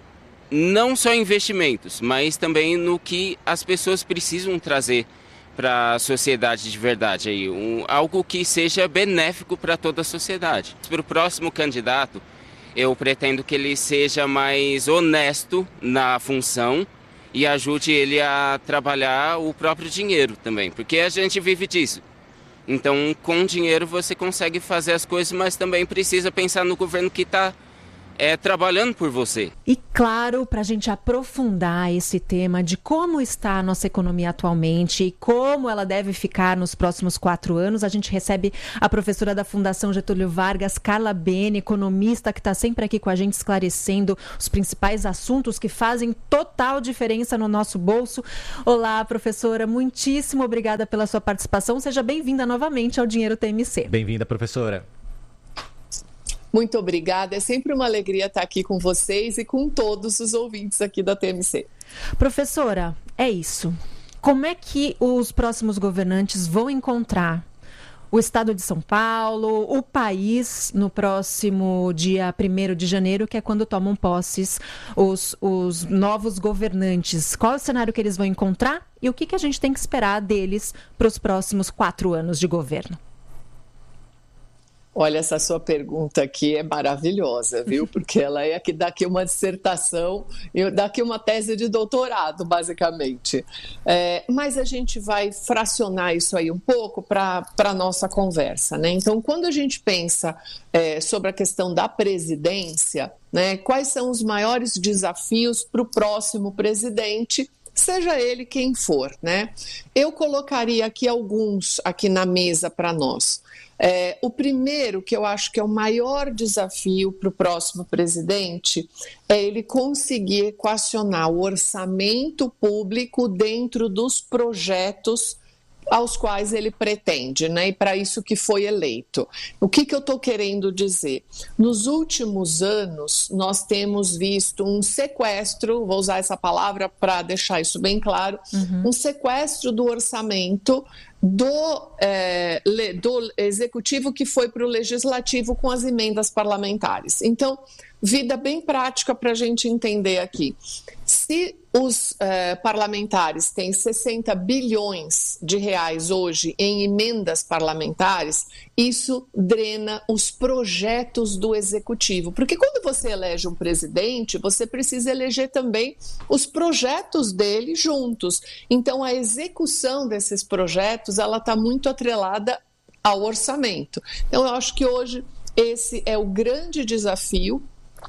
não só em investimentos, mas também no que as pessoas precisam trazer para a sociedade de verdade, aí, um, algo que seja benéfico para toda a sociedade. Para o próximo candidato, eu pretendo que ele seja mais honesto na função e ajude ele a trabalhar o próprio dinheiro também, porque a gente vive disso. Então, com dinheiro você consegue fazer as coisas, mas também precisa pensar no governo que está é, trabalhando por você. E claro, para a gente aprofundar esse tema de como está a nossa economia atualmente e como ela deve ficar nos próximos quatro anos, a gente recebe a professora da Fundação Getúlio Vargas, Carla Bene, economista que está sempre aqui com a gente esclarecendo os principais assuntos que fazem total diferença no nosso bolso. Olá, professora, muitíssimo obrigada pela sua participação. Seja bem-vinda novamente ao Dinheiro T M C. Bem-vinda, professora. Muito obrigada, é sempre uma alegria estar aqui com vocês e com todos os ouvintes aqui da T M C. Professora, é isso. Como é que os próximos governantes vão encontrar o estado de São Paulo, o país, no próximo dia primeiro de janeiro, que é quando tomam posses os, os novos governantes? Qual é o cenário que eles vão encontrar e o que, que a gente tem que esperar deles para os próximos quatro anos de governo? Olha, essa sua pergunta aqui é maravilhosa, viu? Porque ela é aqui, daqui uma dissertação, daqui uma tese de doutorado, basicamente. É, mas a gente vai fracionar isso aí um pouco para a nossa conversa, né? Então, quando a gente pensa é, sobre a questão da presidência, né, quais são os maiores desafios para o próximo presidente, seja ele quem for, né? Eu colocaria aqui alguns aqui na mesa para nós. É, o primeiro, que eu acho que é o maior desafio para o próximo presidente, é ele conseguir equacionar o orçamento público dentro dos projetos aos quais ele pretende, né? E para isso que foi eleito. O que, que eu estou querendo dizer? Nos últimos anos, nós temos visto um sequestro, vou usar essa palavra para deixar isso bem claro, uhum. um sequestro do orçamento do, é, do executivo que foi para o legislativo com as emendas parlamentares. Então, vida bem prática para a gente entender aqui. Se os eh, parlamentares têm sessenta bilhões de reais hoje em emendas parlamentares, isso drena os projetos do executivo. Porque quando você elege um presidente, você precisa eleger também os projetos dele juntos. Então, a execução desses projetos, ela está muito atrelada ao orçamento. Então, eu acho que hoje esse é o grande desafio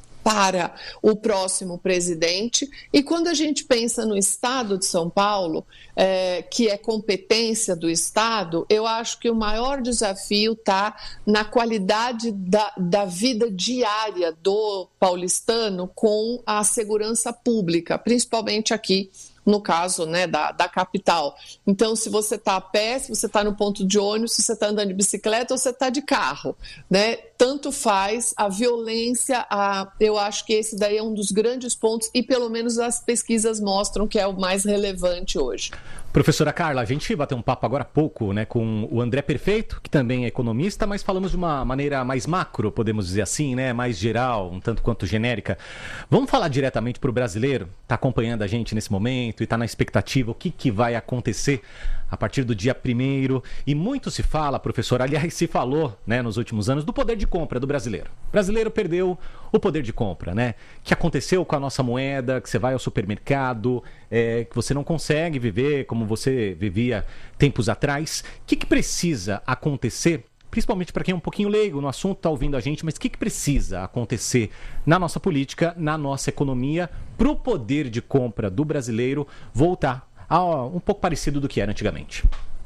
para o próximo presidente. E quando a gente pensa no Estado de São Paulo, é, que é competência do Estado, eu acho que o maior desafio está na qualidade da, da vida diária do paulistano com a segurança pública, principalmente aqui no caso, né, da, da capital. Então, se você está a pé, se você está no ponto de ônibus, se você está andando de bicicleta ou se você está de carro, né, tanto faz. A violência, a, eu acho que esse daí é um dos grandes pontos e pelo menos as pesquisas mostram que é o mais relevante hoje. Professora Carla, a gente bateu um papo agora há pouco, né, com o André Perfeito, que também é economista, mas falamos de uma maneira mais macro, podemos dizer assim, né, mais geral, um tanto quanto genérica. Vamos falar diretamente para o brasileiro, está acompanhando a gente nesse momento e está na expectativa, o que, que vai acontecer a partir do dia primeiro. E muito se fala, professor, aliás, se falou, né, nos últimos anos, do poder de compra do brasileiro. O brasileiro perdeu o poder de compra, né? O que aconteceu com a nossa moeda, que você vai ao supermercado, é, que você não consegue viver como você vivia tempos atrás. O que, que precisa acontecer, principalmente para quem é um pouquinho leigo no assunto, está ouvindo a gente, mas o que, que precisa acontecer na nossa política, na nossa economia, para o poder de compra do brasileiro voltar a um pouco parecido do que era antigamente?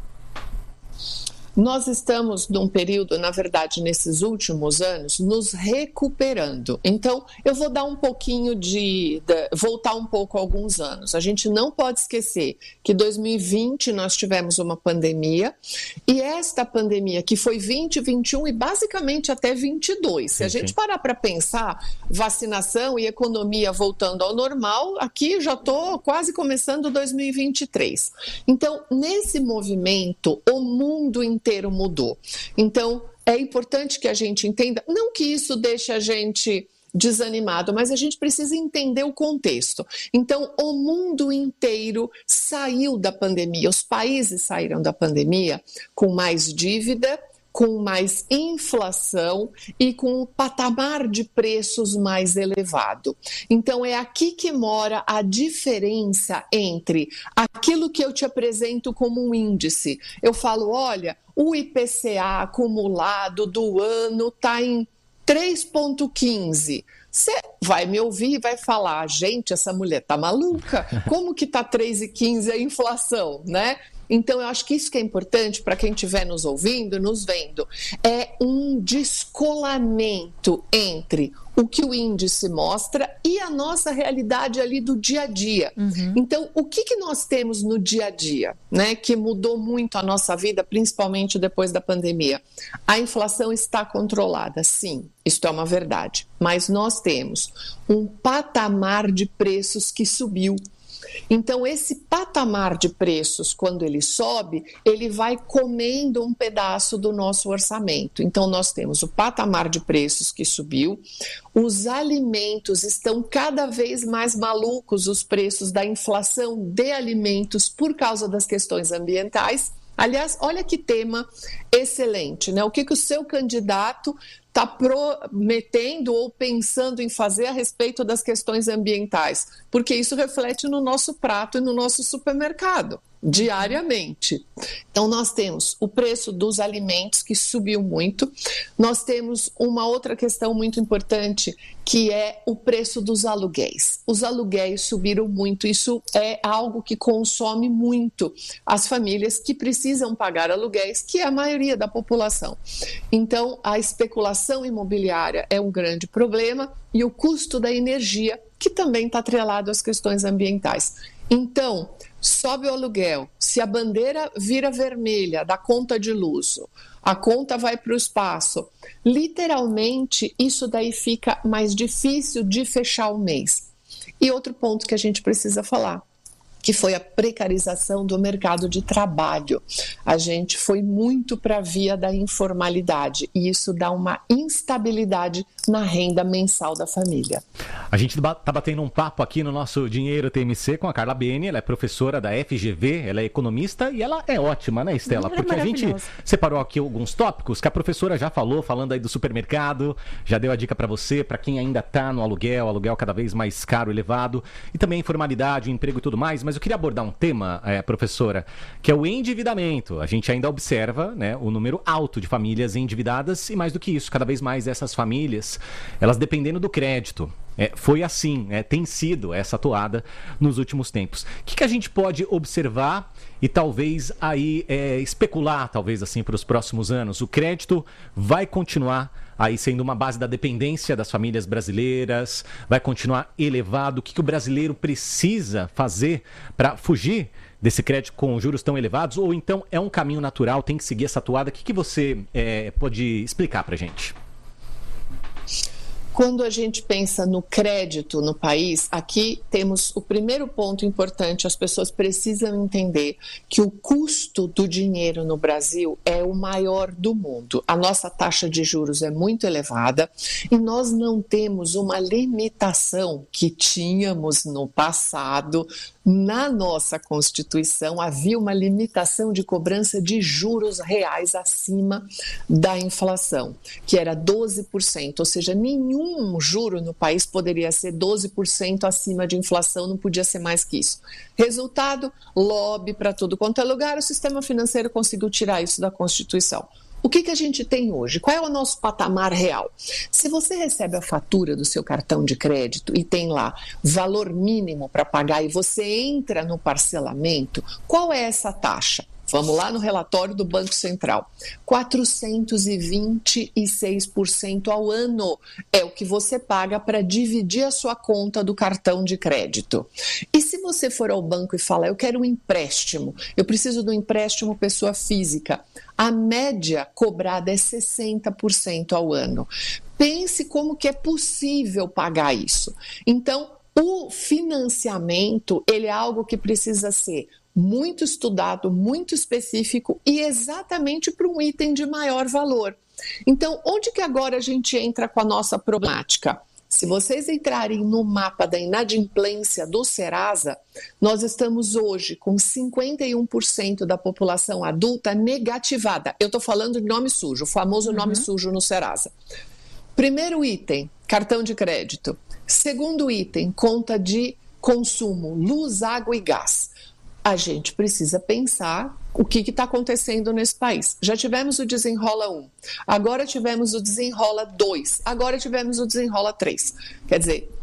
Nós estamos num período, na verdade, nesses últimos anos, nos recuperando. Então, eu vou dar um pouquinho de, de... voltar um pouco a alguns anos. A gente não pode esquecer que em dois mil e vinte nós tivemos uma pandemia, e esta pandemia que foi vinte, vinte e um e basicamente até vinte e dois. Se a gente parar para pensar, vacinação e economia voltando ao normal, aqui já estou quase começando dois mil e vinte e três. Então, nesse movimento, o mundo inteiro inteiro mudou. Então, é importante que a gente entenda, não que isso deixe a gente desanimado, mas a gente precisa entender o contexto. Então, o mundo inteiro saiu da pandemia, os países saíram da pandemia com mais dívida, com mais inflação e com um patamar de preços mais elevado. Então, é aqui que mora a diferença entre aquilo que eu te apresento como um índice. Eu falo, olha, o I P C A acumulado do ano está em três vírgula quinze. Você vai me ouvir e vai falar, gente, essa mulher tá maluca? Como que tá três vírgula quinze a inflação, né? Então, eu acho que isso que é importante para quem estiver nos ouvindo, nos vendo, é um descolamento entre o que o índice mostra e a nossa realidade ali do dia a dia. Uhum. Então, o que, que nós temos no dia a dia, né, que mudou muito a nossa vida, principalmente depois da pandemia? A inflação está controlada, sim, isto é uma verdade, mas nós temos um patamar de preços que subiu. Então, esse patamar de preços, quando ele sobe, ele vai comendo um pedaço do nosso orçamento. Então, nós temos o patamar de preços que subiu, os alimentos estão cada vez mais malucos, os preços da inflação de alimentos por causa das questões ambientais. Aliás, olha que tema excelente, né? O que, que o seu candidato está prometendo ou pensando em fazer a respeito das questões ambientais? Porque isso reflete no nosso prato e no nosso supermercado, diariamente. Então, nós temos o preço dos alimentos, que subiu muito. Nós temos uma outra questão muito importante, que é o preço dos aluguéis. Os aluguéis subiram muito. Isso é algo que consome muito as famílias que precisam pagar aluguéis, que é a maioria da população. Então, a especulação imobiliária é um grande problema e o custo da energia, que também está atrelado às questões ambientais. Então, sobe o aluguel, se a bandeira vira vermelha da conta de luz, a conta vai para o espaço, literalmente isso daí fica mais difícil de fechar o mês. E outro ponto que a gente precisa falar, que foi a precarização do mercado de trabalho. A gente foi muito para a via da informalidade e isso dá uma instabilidade na renda mensal da família. A gente está batendo um papo aqui no nosso Dinheiro T M C com a Carla Bene, ela é professora da F G V, ela é economista e ela é ótima, né, Estela? Ela Porque é a gente separou aqui alguns tópicos que a professora já falou, falando aí do supermercado, já deu a dica para você, para quem ainda está no aluguel, aluguel cada vez mais caro, elevado, e também a informalidade, o emprego e tudo mais, mas eu queria abordar um tema, é, professora, que é o endividamento. A gente ainda observa, né, o número alto de famílias endividadas e, mais do que isso, cada vez mais essas famílias, elas dependendo do crédito. É, foi assim, é, tem sido essa toada nos últimos tempos. O que, que a gente pode observar e talvez aí é, especular, talvez assim, para os próximos anos? O crédito vai continuar aí sendo uma base da dependência das famílias brasileiras, vai continuar elevado. O que, que o brasileiro precisa fazer para fugir desse crédito com juros tão elevados? Ou então é um caminho natural, tem que seguir essa toada? O que, que você é, pode explicar para a gente? Quando a gente pensa no crédito no país, aqui temos o primeiro ponto importante, as pessoas precisam entender que o custo do dinheiro no Brasil é o maior do mundo. A nossa taxa de juros é muito elevada e nós não temos uma limitação que tínhamos no passado. Na nossa Constituição havia uma limitação de cobrança de juros reais acima da inflação, que era doze por cento, ou seja, nenhum Um juro no país poderia ser doze por cento acima de inflação, não podia ser mais que isso. Resultado, lobby para tudo quanto é lugar, o sistema financeiro conseguiu tirar isso da Constituição. O que, que a gente tem hoje? Qual é o nosso patamar real? Se você recebe a fatura do seu cartão de crédito e tem lá valor mínimo para pagar e você entra no parcelamento, qual é essa taxa? Vamos lá no relatório do Banco Central. quatrocentos e vinte e seis por cento ao ano é o que você paga para dividir a sua conta do cartão de crédito. E se você for ao banco e falar, eu quero um empréstimo, eu preciso de um empréstimo pessoa física, a média cobrada é sessenta por cento ao ano. Pense como que é possível pagar isso. Então, o financiamento, ele é algo que precisa ser muito estudado, muito específico e exatamente para um item de maior valor. Então, onde que agora a gente entra com a nossa problemática? Se vocês entrarem no mapa da inadimplência do Serasa, nós estamos hoje com cinquenta e um por cento da população adulta negativada. Eu estou falando de nome sujo, o famoso uhum. nome sujo no Serasa. Primeiro item, cartão de crédito. Segundo item, conta de consumo, luz, água e gás. a gente precisa pensar o que está acontecendo nesse país. Já tivemos o Desenrola um, agora tivemos o Desenrola dois, agora tivemos o Desenrola três. Quer dizer,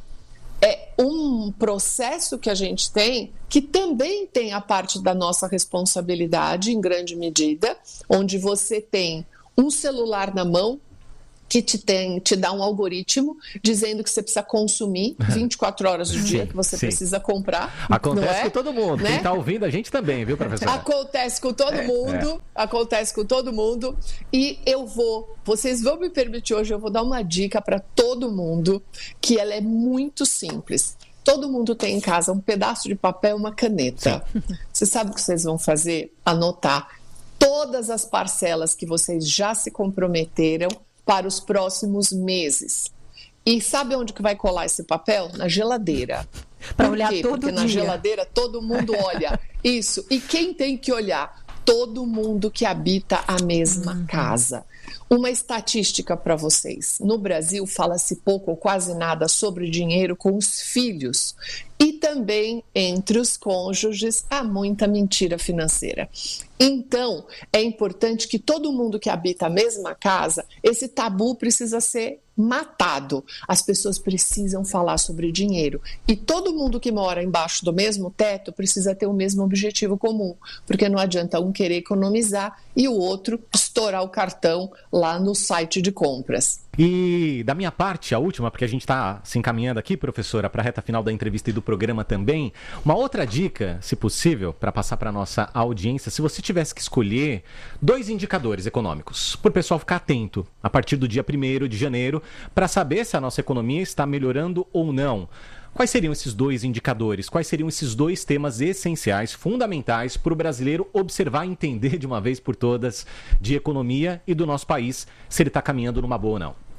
é um processo que a gente tem que também tem a parte da nossa responsabilidade, em grande medida, onde você tem um celular na mão, que te, tem, te dá um algoritmo dizendo que você precisa consumir vinte e quatro horas do dia, que você sim. precisa comprar. Acontece é? com todo mundo. Né? Quem está ouvindo a gente também, viu, professora? Acontece com todo mundo, é. acontece com todo mundo. E eu vou, vocês vão me permitir hoje, eu vou dar uma dica para todo mundo, que ela é muito simples. Todo mundo tem em casa um pedaço de papel, uma caneta. Sim. Você sabe o que vocês vão fazer? Anotar todas as parcelas que vocês já se comprometeram para os próximos meses. E sabe onde que vai colar esse papel? Na geladeira. Para olhar todo Porque dia. na geladeira todo mundo olha. Isso. E quem tem que olhar? Todo mundo que habita a mesma uhum. casa. Uma estatística para vocês. No Brasil, fala-se pouco ou quase nada sobre dinheiro com os filhos. E também entre os cônjuges há muita mentira financeira. Então, é importante que todo mundo que habita a mesma casa, esse tabu precisa ser matado. As pessoas precisam falar sobre dinheiro. E todo mundo que mora embaixo do mesmo teto precisa ter o mesmo objetivo comum. Porque não adianta um querer economizar e o outro estourar o cartão lá no site de compras. E da minha parte, a última, porque a gente está se encaminhando aqui, professora, para a reta final da entrevista e do programa também, uma outra dica, se possível, para passar para a nossa audiência, se você tivesse que escolher dois indicadores econômicos, para o pessoal ficar atento a partir do dia primeiro de janeiro, para saber se a nossa economia está melhorando ou não. Quais seriam esses dois indicadores? Quais seriam esses dois temas essenciais, fundamentais para o brasileiro observar e entender de uma vez por todas de economia e do nosso país, se ele está caminhando numa boa ou não?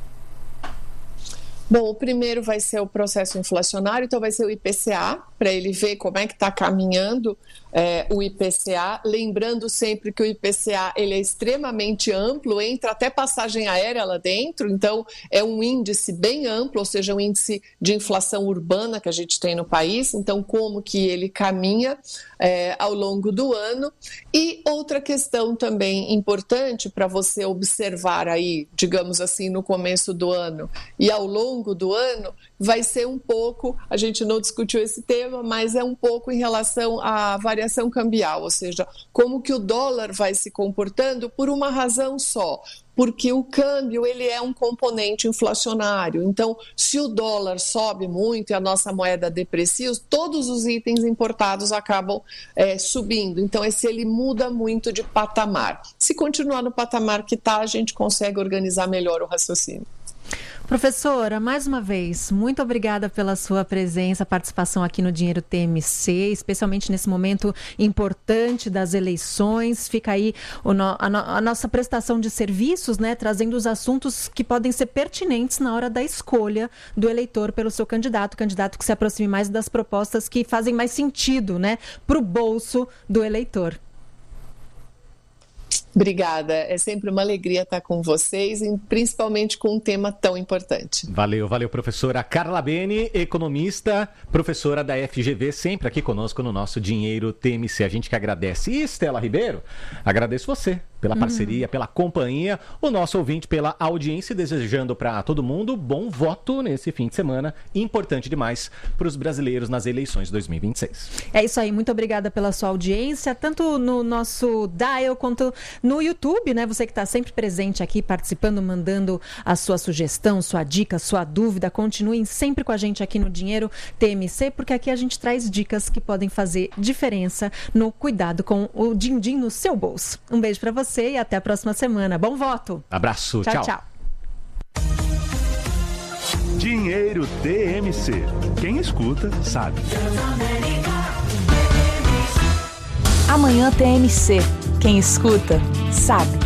Bom, o primeiro vai ser o processo inflacionário, então vai ser o I P C A, para ele ver como é que está caminhando é, o I P C A, lembrando sempre que o I P C A ele é extremamente amplo, entra até passagem aérea lá dentro, então é um índice bem amplo, ou seja, um índice de inflação urbana que a gente tem no país, então como que ele caminha é, ao longo do ano. E outra questão também importante para você observar aí, digamos assim, no começo do ano e ao longo do ano, vai ser um pouco, a gente não discutiu esse tema, mas é um pouco em relação à variação cambial, ou seja, como que o dólar vai se comportando por uma razão só, porque o câmbio ele é um componente inflacionário, então se o dólar sobe muito e a nossa moeda deprecia, todos os itens importados acabam é, subindo, então esse ele muda muito de patamar. Se continuar no patamar que está, a gente consegue organizar melhor o raciocínio. Professora, mais uma vez, muito obrigada pela sua presença, participação aqui no Dinheiro T M C, especialmente nesse momento importante das eleições. Fica aí o no, a, no, a nossa prestação de serviços, né, trazendo os assuntos que podem ser pertinentes na hora da escolha do eleitor pelo seu candidato, candidato que se aproxime mais das propostas que fazem mais sentido, né, para o bolso do eleitor. Obrigada, é sempre uma alegria estar com vocês, e principalmente com um tema tão importante. Valeu, valeu, professora Carla Bene, economista, professora da F G V, sempre aqui conosco no nosso Dinheiro T M C. A gente que agradece. E Estela Ribeiro, agradeço você pela parceria, uhum. pela companhia, o nosso ouvinte pela audiência, desejando para todo mundo bom voto nesse fim de semana, importante demais para os brasileiros nas eleições de dois mil e vinte e seis. É isso aí, muito obrigada pela sua audiência, tanto no nosso dial quanto no YouTube, né? Você que está sempre presente aqui, participando, mandando a sua sugestão, sua dica, sua dúvida, continuem sempre com a gente aqui no Dinheiro T M C, porque aqui a gente traz dicas que podem fazer diferença no cuidado com o din-din no seu bolso. Um beijo para você e até a próxima semana. Bom voto! Abraço, tchau, tchau. tchau. Dinheiro T M C. Quem escuta, sabe. Amanhã T M C. Quem escuta, sabe.